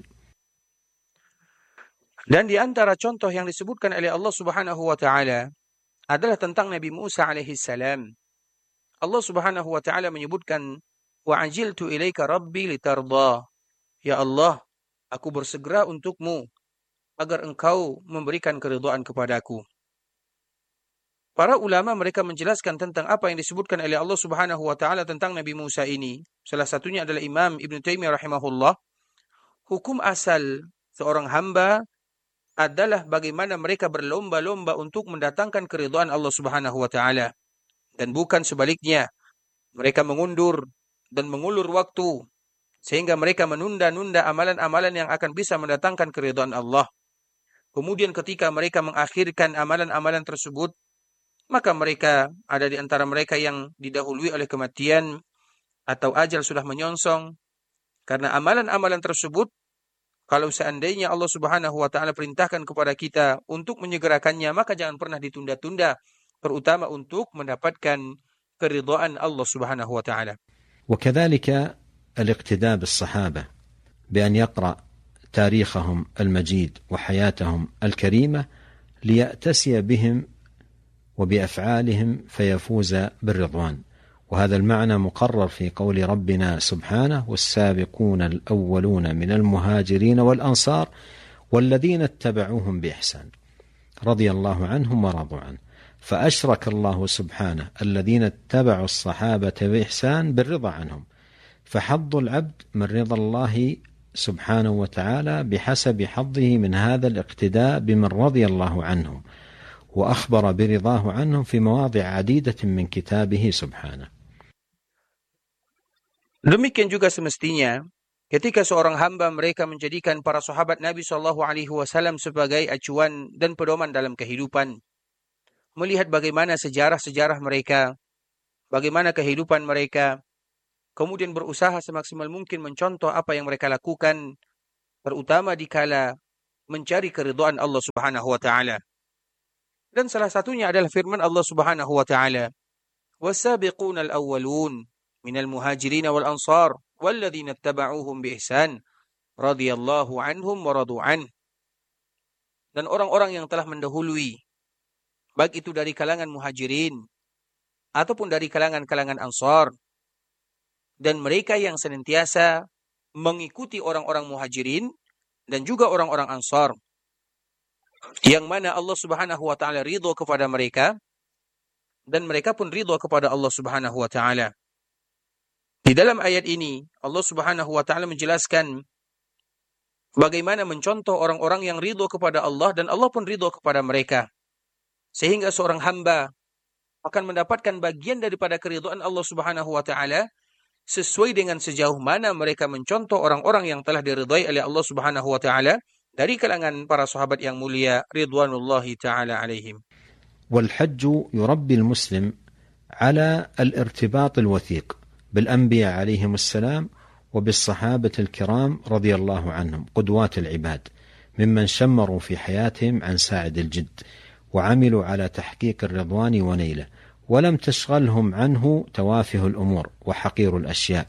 Dan di antara contoh yang disebutkan oleh Allah Subhanahu wa taala adalah tentang Nabi Musa alaihi salam. Allah Subhanahu wa taala menyebutkan, "Wa ajiltu ilaika rabbi litarda." Ya Allah, aku bersegera untukmu agar engkau memberikan keridhaan kepadaku. Para ulama mereka menjelaskan tentang apa yang disebutkan oleh Allah Subhanahu wa taala tentang Nabi Musa ini. Salah satunya adalah Imam Ibn Taimiyah rahimahullah. Hukum asal seorang hamba adalah bagaimana mereka berlomba-lomba untuk mendatangkan keridhaan Allah Subhanahu wa taala, dan bukan sebaliknya. Mereka mengundur dan mengulur waktu sehingga mereka menunda-nunda amalan-amalan yang akan bisa mendatangkan keridhaan Allah. Kemudian ketika mereka mengakhirkan amalan-amalan tersebut, maka mereka ada di antara mereka yang didahului oleh kematian atau ajal sudah menyongsong. Karena amalan-amalan tersebut, kalau seandainya Allah Subhanahu wa taala perintahkan kepada kita untuk menyegerakannya, maka jangan pernah ditunda-tunda, terutama untuk mendapatkan keridhaan Allah Subhanahu wa taala. وكذلك الاقتداء بالصحابة بأن يقرأ تاريخهم المجيد وحياتهم الكريمة ليأتسي بهم وبأفعالهم فيفوز بالرضوان. وهذا المعنى مقرر في قول ربنا سبحانه: والسابقون الأولون من المهاجرين والأنصار والذين اتبعوهم بإحسان رضي الله عنهم ورضوا عنه. فأشرك الله سبحانه الذين اتبعوا الصحابة بإحسان بالرضا عنهم، فحظ العبد من رضا الله سبحانه وتعالى بحسب حظه من هذا الاقتداء بمن رضي الله عنهم، وأخبر برضاه عنهم في مواضع عديدة من كتابه سبحانه. Demikian juga semestinya ketika seorang hamba mereka menjadikan para sahabat Nabi Shallallahu Alaihi Wasallam sebagai acuan dan pedoman dalam kehidupan, melihat bagaimana sejarah-sejarah mereka, bagaimana kehidupan mereka, kemudian berusaha semaksimal mungkin mencontoh apa yang mereka lakukan, terutama dikala mencari keridhaan Allah Subhanahu wa taala. Dan salah satunya adalah firman Allah Subhanahu wa taala, "Was-sabiquna al-awwalun minal muhajirin wal ansar walladzina ittaba'uuhum bi ihsan radhiyallahu anhum wa radu an." Dan orang-orang yang telah mendahului, baik itu dari kalangan muhajirin ataupun dari kalangan-kalangan ansar, dan mereka yang senantiasa mengikuti orang-orang muhajirin dan juga orang-orang ansar, yang mana Allah Subhanahu wa taala ridho kepada mereka dan mereka pun ridho kepada Allah Subhanahu wa taala. Di dalam ayat ini Allah Subhanahu wa taala menjelaskan bagaimana mencontoh orang-orang yang ridho kepada Allah dan Allah pun ridho kepada mereka, sehingga seorang hamba akan mendapatkan bagian daripada keridhaan Allah Subhanahu wa taala sesuai dengan sejauh mana mereka mencontoh orang-orang yang telah diridhai oleh Allah Subhanahu wa taala dari kalangan para sahabat yang mulia ridwanullahi taala alaihim. والحج يربي المسلم على الارتباط الوثيق بالأنبياء عليهم السلام وبالصحابة الكرام رضي الله عنهم قدوات العباد ممن شمروا في حياتهم عن ساعد الجد وعملوا على تحقيق الرضوان ونيله ولم تشغلهم عنه توافه الأمور وحقير الأشياء.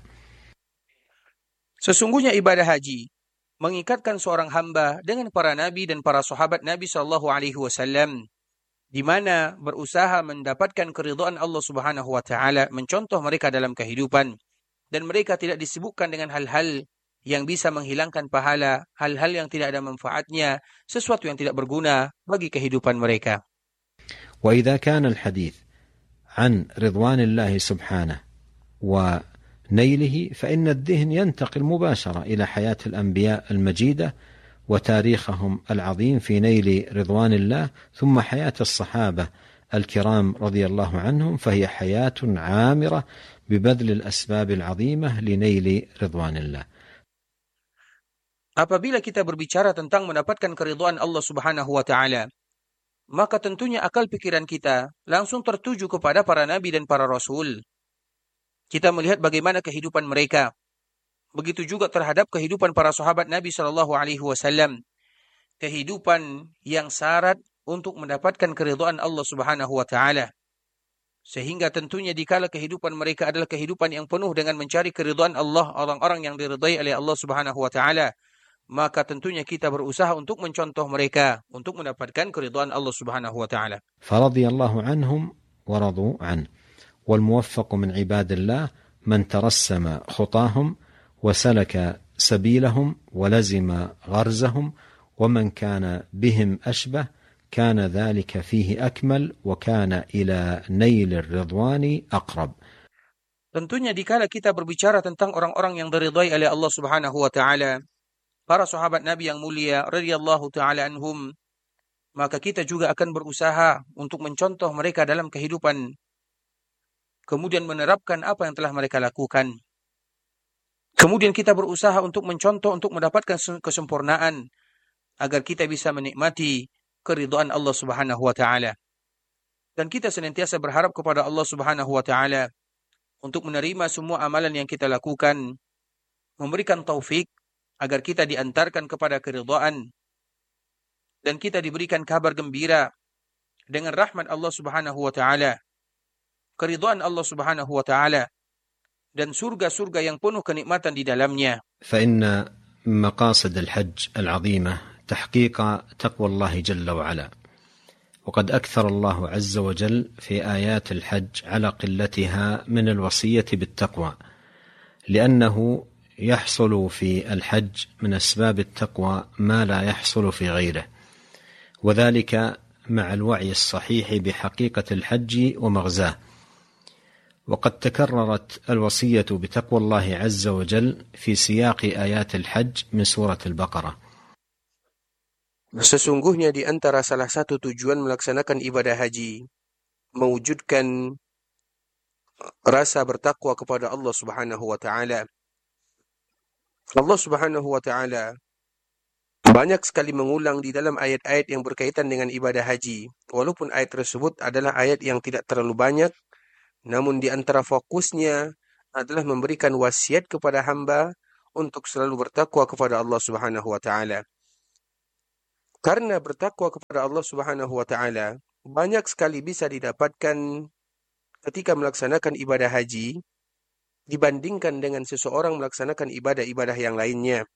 Sesungguhnya ibadah haji mengikatkan seorang hamba dengan para nabi dan para sahabat Nabi sallallahu alaihi wasallam, di mana berusaha mendapatkan keridhaan Allah Subhanahu wa taala, mencontoh mereka dalam kehidupan, dan mereka tidak disibukkan dengan hal-hal yang bisa menghilangkan pahala, hal-hal yang tidak ada manfaatnya, sesuatu yang tidak berguna bagi kehidupan mereka. وإذا كان الحديث عن رضوان الله سبحانه ونيله فإن الذهن ينتقل مباشرة إلى حياة الأنبياء المجيدة وتاريخهم العظيم في نيل رضوان الله، ثم حياة الصحابة الكرام رضي الله عنهم فهي حياة عامرة ببذل الأسباب العظيمة لنيل رضوان الله. Apabila kita berbicara tentang mendapatkan keridhaan Allah Subhanahu wa taala, maka tentunya akal pikiran kita langsung tertuju kepada para nabi dan para rasul. Kita melihat bagaimana kehidupan mereka. Begitu juga terhadap kehidupan para sahabat Nabi sallallahu alaihi wasallam. Kehidupan yang syarat untuk mendapatkan keridhaan Allah Subhanahu wa taala. Sehingga tentunya dikala kehidupan mereka adalah kehidupan yang penuh dengan mencari keridhaan Allah, orang-orang yang diridai oleh Allah Subhanahu wa taala, maka tentunya kita berusaha untuk mencontoh mereka untuk mendapatkan keridhaan Allah Subhanahu wa taala. فرضي الله عنهم ورضوا عنه والموفق من عباد الله من ترسم خطاهم وسلك سبيلهم ولزم غرزهم ومن كان بهم أشبه كان ذلك فيه أكمل وكان إلى نيل الرضوان أقرب. Tentunya dikala kita berbicara tentang orang-orang yang diridhai oleh Allah Subhanahu wa taala, para sahabat Nabi yang mulia radhiyallahu taala anhum, maka kita juga akan berusaha untuk mencontoh mereka dalam kehidupan, kemudian menerapkan apa yang telah mereka lakukan. Kemudian kita berusaha untuk mencontoh, untuk mendapatkan kesempurnaan, agar kita bisa menikmati keridhaan Allah Subhanahu wa taala. Dan kita senantiasa berharap kepada Allah Subhanahu wa taala untuk menerima semua amalan yang kita lakukan, memberikan taufik agar kita diantarkan kepada keridhaan, dan kita diberikan kabar gembira dengan rahmat Allah Subhanahu wa taala, keridhaan Allah Subhanahu wa taala, dan surga-surga yang penuh kenikmatan di dalamnya. فإن مقاصد الحج العظيمة تحقيق تقوى الله جل وعلا، وقد أكثر الله عز وجل في آيات الحج على قلتها من الوصية بالتقوى، لأنه يحصل في الحج من أسباب التقوى ما لا يحصل في غيره، وذلك مع الوعي الصحيح بحقيقة الحج ومغزاه. وقد تكررت الوصية بتقوى الله عز وجل في سياق آيات الحج من سورة البقرة. Sesungguhnya di antara salah satu tujuan melaksanakan ibadah haji, mewujudkan rasa bertakwa kepada Allah Subhanahu wa taala. Allah Subhanahu wa taala banyak sekali mengulang di dalam ayat-ayat yang berkaitan dengan ibadah haji, walaupun ayat tersebut adalah ayat yang tidak terlalu banyak, namun di antara fokusnya adalah memberikan wasiat kepada hamba untuk selalu bertakwa kepada Allah Subhanahu wa taala. Karena bertakwa kepada Allah Subhanahu wa taala banyak sekali bisa didapatkan ketika melaksanakan ibadah haji dibandingkan dengan seseorang melaksanakan ibadah-ibadah yang lainnya.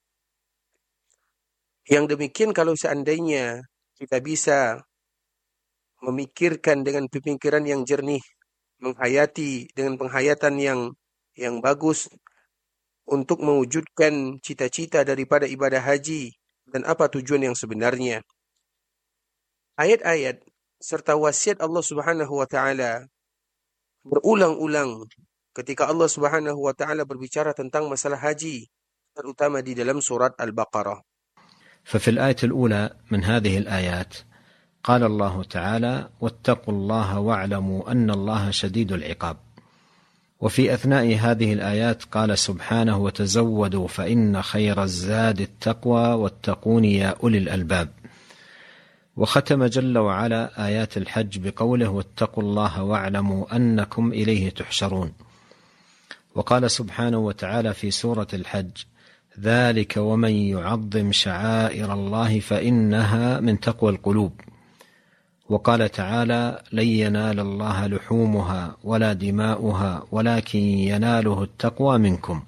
Yang demikian kalau seandainya kita bisa memikirkan dengan pemikiran yang jernih, menghayati dengan penghayatan yang bagus untuk mewujudkan cita-cita daripada ibadah haji dan apa tujuan yang sebenarnya. Ayat-ayat serta wasiat Allah Subhanahu wa taala berulang-ulang ketika Allah Subhanahu wa taala berbicara tentang masalah haji, terutama di dalam surat Al-Baqarah. ففي الآية الأولى من هذه الآيات قال الله تعالى: واتقوا الله واعلموا أن الله شديد العقاب. وفي أثناء هذه الآيات قال سبحانه: وتزودوا فإن خير الزاد التقوى واتقون يا أولي الألباب. وختم جل وعلا آيات الحج بقوله: واتقوا الله واعلموا أنكم إليه تحشرون. وقال سبحانه وتعالى في سورة الحج: ذلك ومن يعظم شعائر الله فإنها من تقوى القلوب. وقال تعالى: لن ينال الله لحومها ولا دماؤها ولكن يناله التقوى منكم.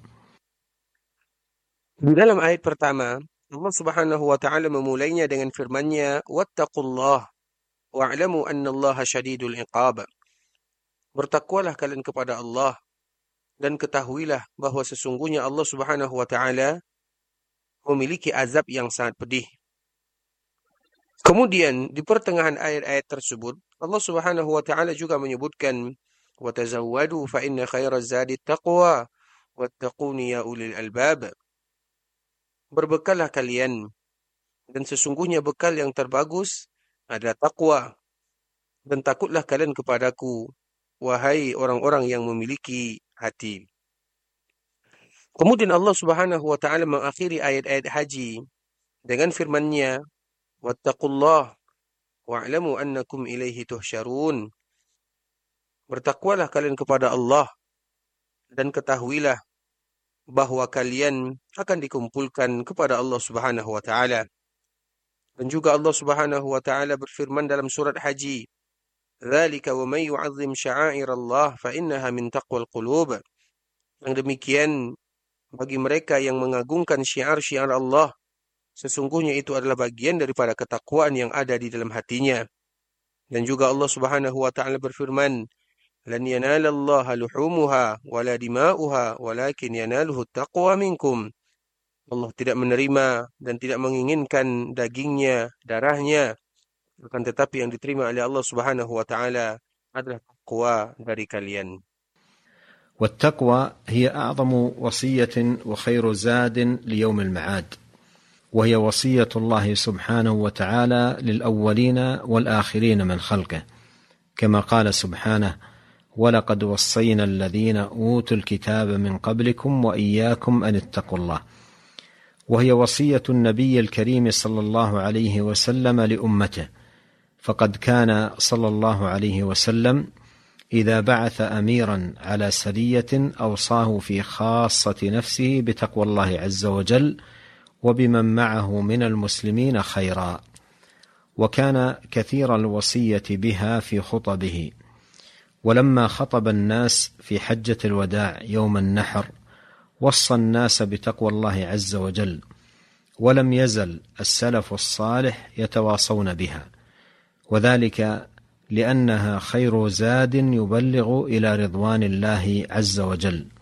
Di dalam ayat pertama, Allah Subhanahu wa taala memulainya dengan firman-Nya, "Wattaqullah wa'lamu annallaha syadidul iqab." Bertakwalah kalian kepada Allah dan ketahuilah bahwa sesungguhnya Allah Subhanahu wa taala memiliki azab yang sangat pedih. Kemudian di pertengahan ayat-ayat tersebut Allah Subhanahu wa taala juga menyebutkan wa tazawwadu fa inna khairaz zadi taqwa wattaquni ya ulil albab. Berbekallah kalian dan sesungguhnya bekal yang terbagus adalah takwa dan takutlah kalian kepadaku wahai orang-orang yang memiliki hati. Kemudian Allah Subhanahu wa taala mengakhiri ayat-ayat haji dengan firman-Nya, wattaqullah wa'lamu annakum ilaihi tuhsyarun. Bertakwalah kalian kepada Allah dan ketahuilah bahwa kalian akan dikumpulkan kepada Allah Subhanahu wa taala. Dan juga Allah Subhanahu wa taala berfirman dalam surat Haji, "Dzalika wa may yu'azzim sya'airallah fa innaha min taqwal qulub." Yang demikian bagi mereka yang mengagungkan syiar-syiar Allah, sesungguhnya itu adalah bagian daripada ketakwaan yang ada di dalam hatinya. Dan juga Allah Subhanahu wa taala berfirman, "Lan yanalallaha luhumuha wala dima'uha walakin yanaluhu taqwa minkum." Allah tidak menerima dan tidak menginginkan dagingnya, darahnya, akan tetapi yang diterima oleh Allah Subhanahu wa taala adalah takwa dari kalian. والتقوى هي أعظم وصية وخير زاد ليوم المعاد، وهي وصية الله سبحانه وتعالى للأولين والآخرين من خلقه، كما قال سبحانه: ولقد وصينا الذين أوتوا الكتاب من قبلكم وإياكم أن اتقوا الله. وهي وصية النبي الكريم صلى الله عليه وسلم لأمته، فقد كان صلى الله عليه وسلم إذا بعث أميرا على سرية أوصاه في خاصة نفسه بتقوى الله عز وجل وبمن معه من المسلمين خيرا، وكان كثير الوصية بها في خطبه. ولما خطب الناس في حجة الوداع يوم النحر وصى الناس بتقوى الله عز وجل، ولم يزل السلف الصالح يتواصون بها، وذلك لأنها خير زاد يبلغ إلى رضوان الله عز وجل.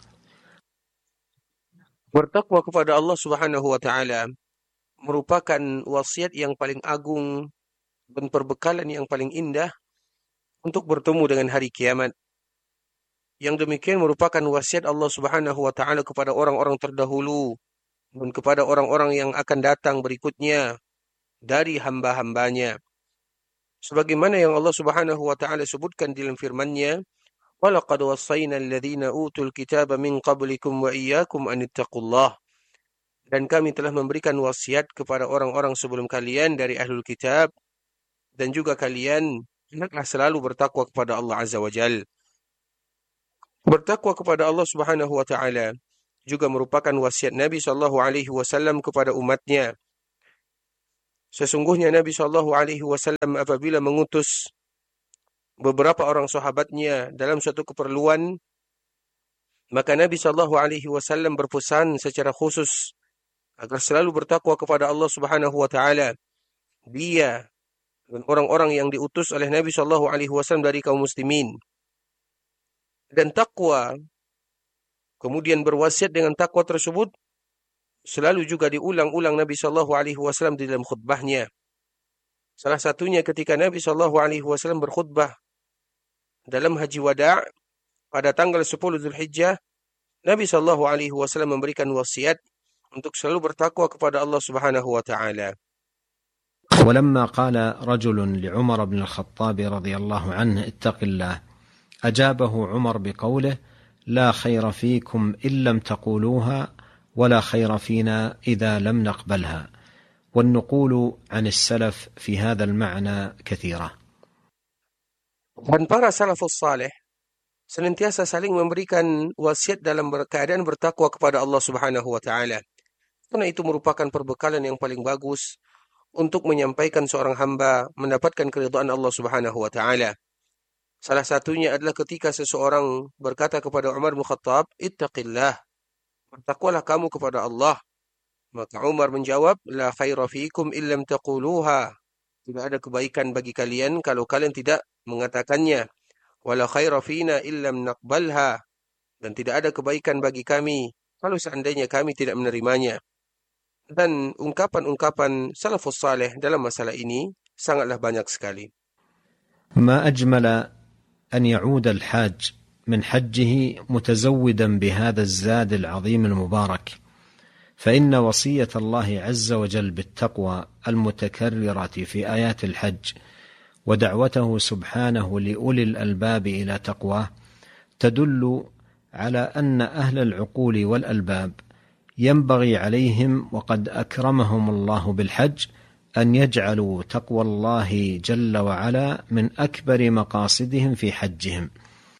Bertakwa kepada Allah Subhanahu wa taala merupakan wasiat yang paling agung dan perbekalan yang paling indah untuk bertemu dengan hari kiamat. Yang demikian merupakan wasiat Allah Subhanahu wa taala kepada orang-orang terdahulu dan kepada orang-orang yang akan datang berikutnya dari hamba-hambanya. Sebagaimana yang Allah Subhanahu wa taala sebutkan dalam firman-Nya, "Walaqad wassayna alladhina utul kitaba min qablikum wa iyyakum an ittaqullah." Dan kami telah memberikan wasiat kepada orang-orang sebelum kalian dari ahlul kitab dan juga kalian hendaklah selalu bertakwa kepada Allah Azza wa Jalla. Bertakwa kepada Allah Subhanahu wa taala juga merupakan wasiat Nabi sallallahu alaihi wasallam kepada umatnya. Sesungguhnya Nabi sallallahu alaihi wasallam apabila mengutus beberapa orang sahabatnya dalam suatu keperluan, maka Nabi sallallahu alaihi wasallam berpesan secara khusus agar selalu bertakwa kepada Allah Subhanahu wa taala. Dia dan orang-orang yang diutus oleh Nabi sallallahu alaihi wasallam dari kaum muslimin. Dan takwa, kemudian berwasiat dengan takwa tersebut selalu juga diulang-ulang Nabi sallallahu alaihi wasallam di dalam khutbahnya. Salah satunya ketika Nabi sallallahu alaihi wasallam berkhutbah dalam Haji Wada' pada tanggal 10 Zulhijjah, Nabi sallallahu alaihi wasallam memberikan wasiat untuk selalu bertakwa kepada Allah Subhanahu wa taala. ولما قال رجل لعمر بن الخطاب رضي الله عنه اتق الله أجابه عمر بقوله لا خير فيكم إن لم تقولوها ولا خير فينا إذا لم نقبلها. والنقول عن السلف في هذا المعنى كثيرة. Dan para salafus salih senantiasa saling memberikan wasiat dalam keadaan bertakwa kepada Allah Subhanahu wa taala. Karena itu merupakan perbekalan yang paling bagus untuk menyampaikan seorang hamba mendapatkan keridhaan Allah Subhanahu wa taala. Salah satunya adalah ketika seseorang berkata kepada Umar bin Khattab, "Ittaqillah." Bertakwalah kamu kepada Allah. Maka Umar menjawab, "La khaira fiikum illam taquluha." Tidak ada kebaikan bagi kalian kalau kalian tidak mengatakannya. "Wala khaira fina illam naqbalha." Dan tidak ada kebaikan bagi kami kalau seandainya kami tidak menerimanya. Dan ungkapan-ungkapan salafus salih dalam masalah ini sangatlah banyak sekali. ما أجمل أن يعود الحاج من حجه متزودا بهذا الزاد العظيم المبارك، فإن وصية الله عز وجل بالتقوى المتكررة في آيات الحج ودعوته سبحانه لأولي الألباب إلى تقواه تدل على أن أهل العقول والألباب ينبغي عليهم وقد أكرمهم الله بالحج أن يجعلوا تقوى الله جل وعلا من أكبر مقاصدهم في حجهم.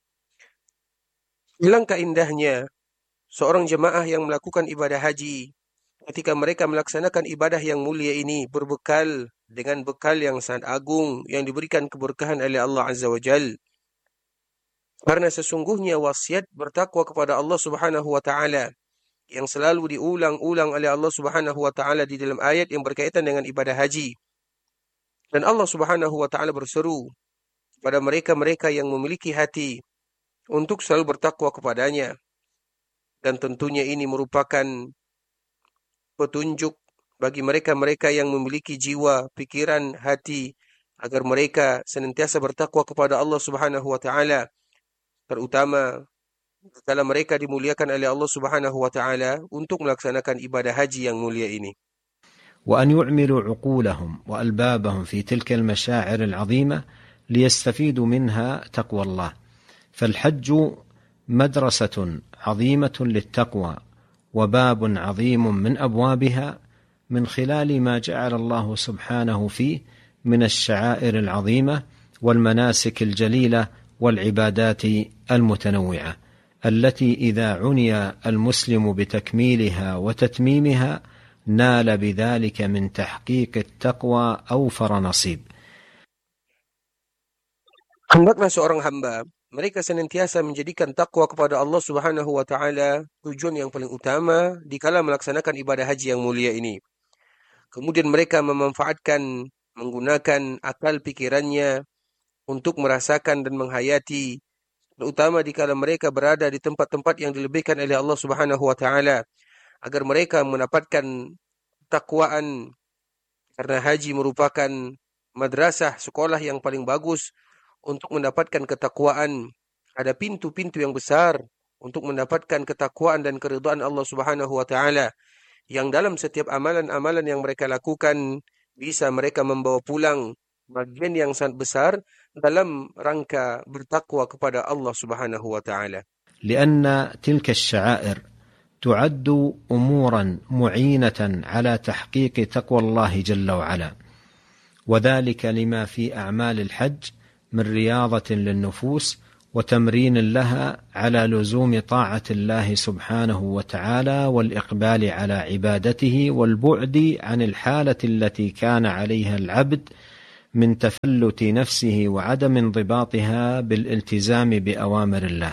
Alangkah indahnya seorang jemaah yang melakukan ibadah haji ketika mereka melaksanakan ibadah yang mulia ini berbekal dengan bekal yang sangat agung yang diberikan keberkahan oleh Allah Azza wa Jal. Karena sesungguhnya wasiat bertakwa kepada Allah Subhanahu wa taala yang selalu diulang-ulang oleh Allah Subhanahu wa taala di dalam ayat yang berkaitan dengan ibadah haji. Dan Allah Subhanahu wa taala berseru kepada mereka-mereka yang memiliki hati untuk selalu bertakwa kepadanya. Dan tentunya ini merupakan petunjuk bagi mereka-mereka yang memiliki jiwa, pikiran, hati agar mereka senantiasa bertakwa kepada Allah Subhanahu wa taala, terutama kalau mereka dimuliakan oleh Allah Subhanahu wa taala untuk melaksanakan ibadah haji yang mulia ini. وأن يعملوا عقولهم وألبابهم في تلك المشاعر العظيمة ليستفيدوا منها تقوى الله. فالحج مدرسة عظيمة للتقوى وباب عظيم من أبوابها من خلال ما جعل الله سبحانه فيه من الشعائر العظيمة والمناسك الجليلة والعبادات المتنوعة التي إذا عني المسلم بتكميلها وتتميمها نال بذلك من تحقيق التقوى أوفر نصيب. Hendaklah seorang hamba mereka senantiasa menjadikan takwa kepada Allah Subhanahu wa taala tujuan yang paling utama dikala melaksanakan ibadah haji yang mulia ini. Kemudian mereka memanfaatkan, menggunakan akal pikirannya untuk merasakan dan menghayati, terutama dikala mereka berada di tempat-tempat yang dilebihkan oleh Allah Subhanahu wa taala, agar mereka mendapatkan takwaan, karena haji merupakan madrasah, sekolah yang paling bagus untuk mendapatkan ketakwaan. Ada pintu-pintu yang besar untuk mendapatkan ketakwaan dan keridhaan Allah Subhanahu wa taala, yang dalam setiap amalan-amalan yang mereka lakukan bisa mereka membawa pulang bagian yang sangat besar dalam rangka bertakwa kepada Allah Subhanahu wa taala. لأن تلك الشعائر تعد أمورا معينة على تحقيق تقوى الله جل وعلا، وذلك لما في أعمال الحج من رياضة للنفوس وتمرين لها على لزوم طاعة الله سبحانه وتعالى والإقبال على عبادته والبعد عن الحالة التي كان عليها العبد من تفلت نفسه وعدم انضباطها بالالتزام بأوامر الله.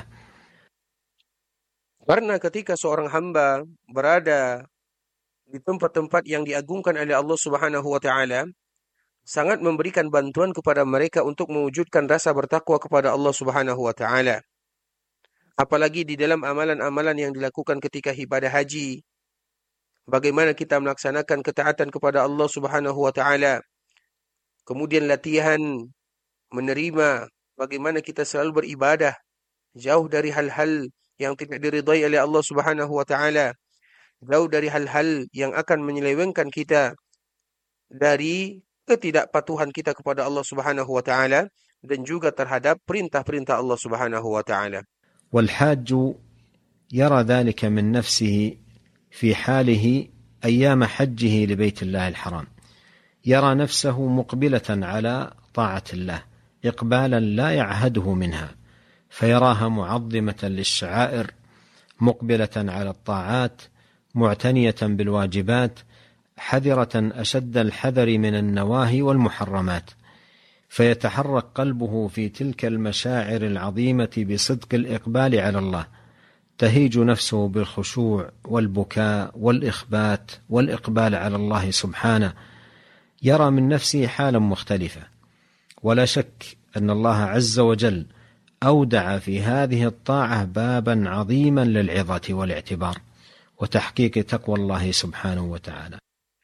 Karena ketika seorang hamba berada di tempat-tempat yang diagungkan oleh Allah Subhanahu wa taala, sangat memberikan bantuan kepada mereka untuk mewujudkan rasa bertakwa kepada Allah Subhanahu wa taala. Apalagi di dalam amalan-amalan yang dilakukan ketika ibadah haji, bagaimana kita melaksanakan ketaatan kepada Allah Subhanahu wa taala. Kemudian latihan menerima bagaimana kita selalu beribadah jauh dari hal-hal yang tidak diridai oleh Allah Subhanahu wa taala, jauh dari hal-hal yang akan menyelewengkan kita dari ketidakpatuhan kita kepada Allah Subhanahu wa taala dan juga terhadap perintah-perintah Allah Subhanahu wa taala. والحاج يرى ذلك من نفسه في حاله أيام حجه لبيت الله الحرام، يرى نفسه مقبلة على طاعة الله إقبالا لا يعهده منها، فيراها معظمة للشعائر، مقبلة على الطاعات، معتنية بالواجبات، حذرة أشد الحذر من النواهي والمحرمات، فيتحرك قلبه في تلك المشاعر العظيمة بصدق الإقبال على الله، تهيج نفسه بالخشوع والبكاء والإخبات والإقبال على الله سبحانه، يرى من نفسه حالا مختلفة. ولا شك أن الله عز وجل أودع في هذه الطاعة بابا عظيما للعظة والاعتبار وتحقيق تقوى الله سبحانه وتعالى.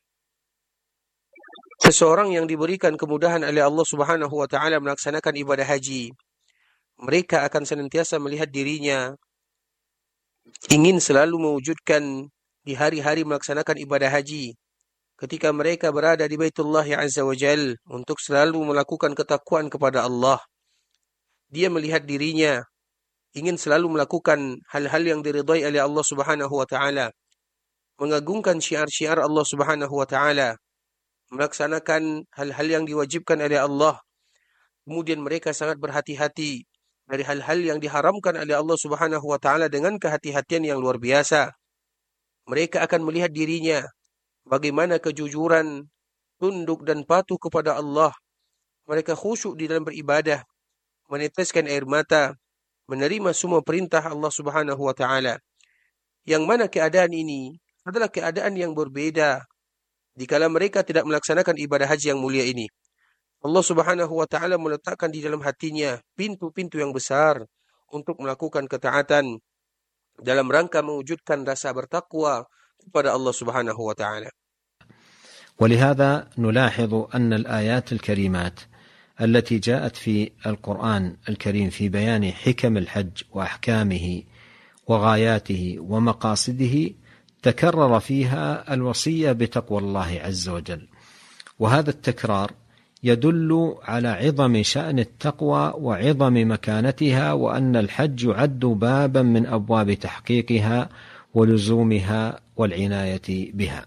Seseorang yang diberikan kemudahan oleh Allah Subhanahu wa taala melaksanakan ibadah haji, mereka akan senantiasa melihat dirinya ingin selalu mewujudkan di hari-hari melaksanakan ibadah haji. Ketika mereka berada di Baitullah Azza wa Jal untuk selalu melakukan ketakwaan kepada Allah, dia melihat dirinya ingin selalu melakukan hal-hal yang diridai oleh Allah Subhanahu wa taala, mengagungkan syiar-syiar Allah Subhanahu wa taala, melaksanakan hal-hal yang diwajibkan oleh Allah. Kemudian mereka sangat berhati-hati dari hal-hal yang diharamkan oleh Allah Subhanahu wa taala dengan kehati-hatian yang luar biasa. Mereka akan melihat dirinya bagaimana kejujuran, tunduk dan patuh kepada Allah. Mereka khusyuk di dalam beribadah, meneteskan air mata, menerima semua perintah Allah Subhanahu wa taala. Yang mana keadaan ini adalah keadaan yang berbeda dikala mereka tidak melaksanakan ibadah haji yang mulia ini. Allah Subhanahu wa taala meletakkan di dalam hatinya pintu-pintu yang besar untuk melakukan ketaatan dalam rangka mewujudkan rasa bertakwa kepada Allah Subhanahu wa taala. ولهذا نلاحظ أن الآيات الكريمات التي جاءت في القرآن الكريم في بيان حكم الحج وأحكامه وغاياته ومقاصده تكرر فيها الوصية بتقوى الله عز وجل، وهذا التكرار يدل على عظم شأن التقوى وعظم مكانتها، وأن الحج يعد بابا من أبواب تحقيقها ولزومها والعناية بها.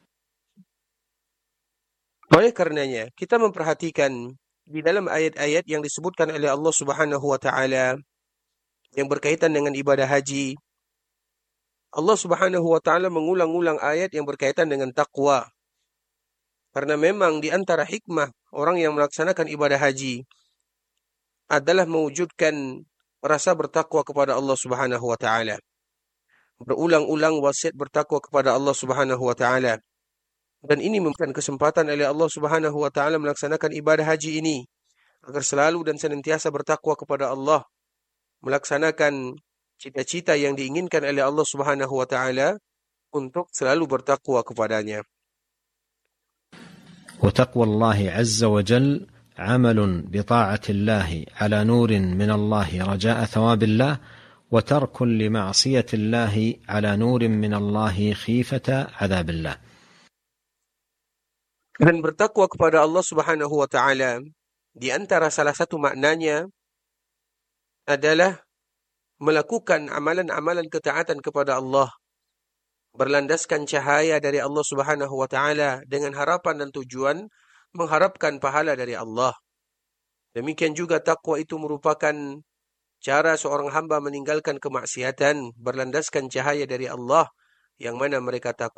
Oleh karenanya, kita memperhatikan di dalam ayat-ayat yang disebutkan oleh Allah Subhanahu wa taala yang berkaitan dengan ibadah haji, Allah Subhanahu wa taala mengulang-ulang ayat yang berkaitan dengan takwa. Karena memang di antara hikmah orang yang melaksanakan ibadah haji adalah mewujudkan rasa bertakwa kepada Allah Subhanahu wa taala. Berulang-ulang wasiat bertakwa kepada Allah Subhanahu wa taala. Dan ini memberikan kesempatan oleh Allah Subhanahu wa taala melaksanakan ibadah haji ini agar selalu dan senantiasa bertakwa kepada Allah, melaksanakan cita-cita yang diinginkan oleh Allah Subhanahu wa taala untuk selalu bertakwa kepadanya. وتقوى الله عز وجل عمل بطاعة الله على نور من الله رجاء ثواب الله، وترك لمعصية الله على نور من الله خيفة عذاب الله. Dan bertakwa kepada Allah Subhanahu wa taala di antara salah satu maknanya adalah melakukan amalan-amalan ketaatan kepada Allah, berlandaskan cahaya dari Allah Subhanahu wa taala dengan harapan dan tujuan mengharapkan pahala dari Allah. Demikian juga takwa itu merupakan cara seorang hamba meninggalkan kemaksiatan berlandaskan cahaya dari Allah yang mana mereka takut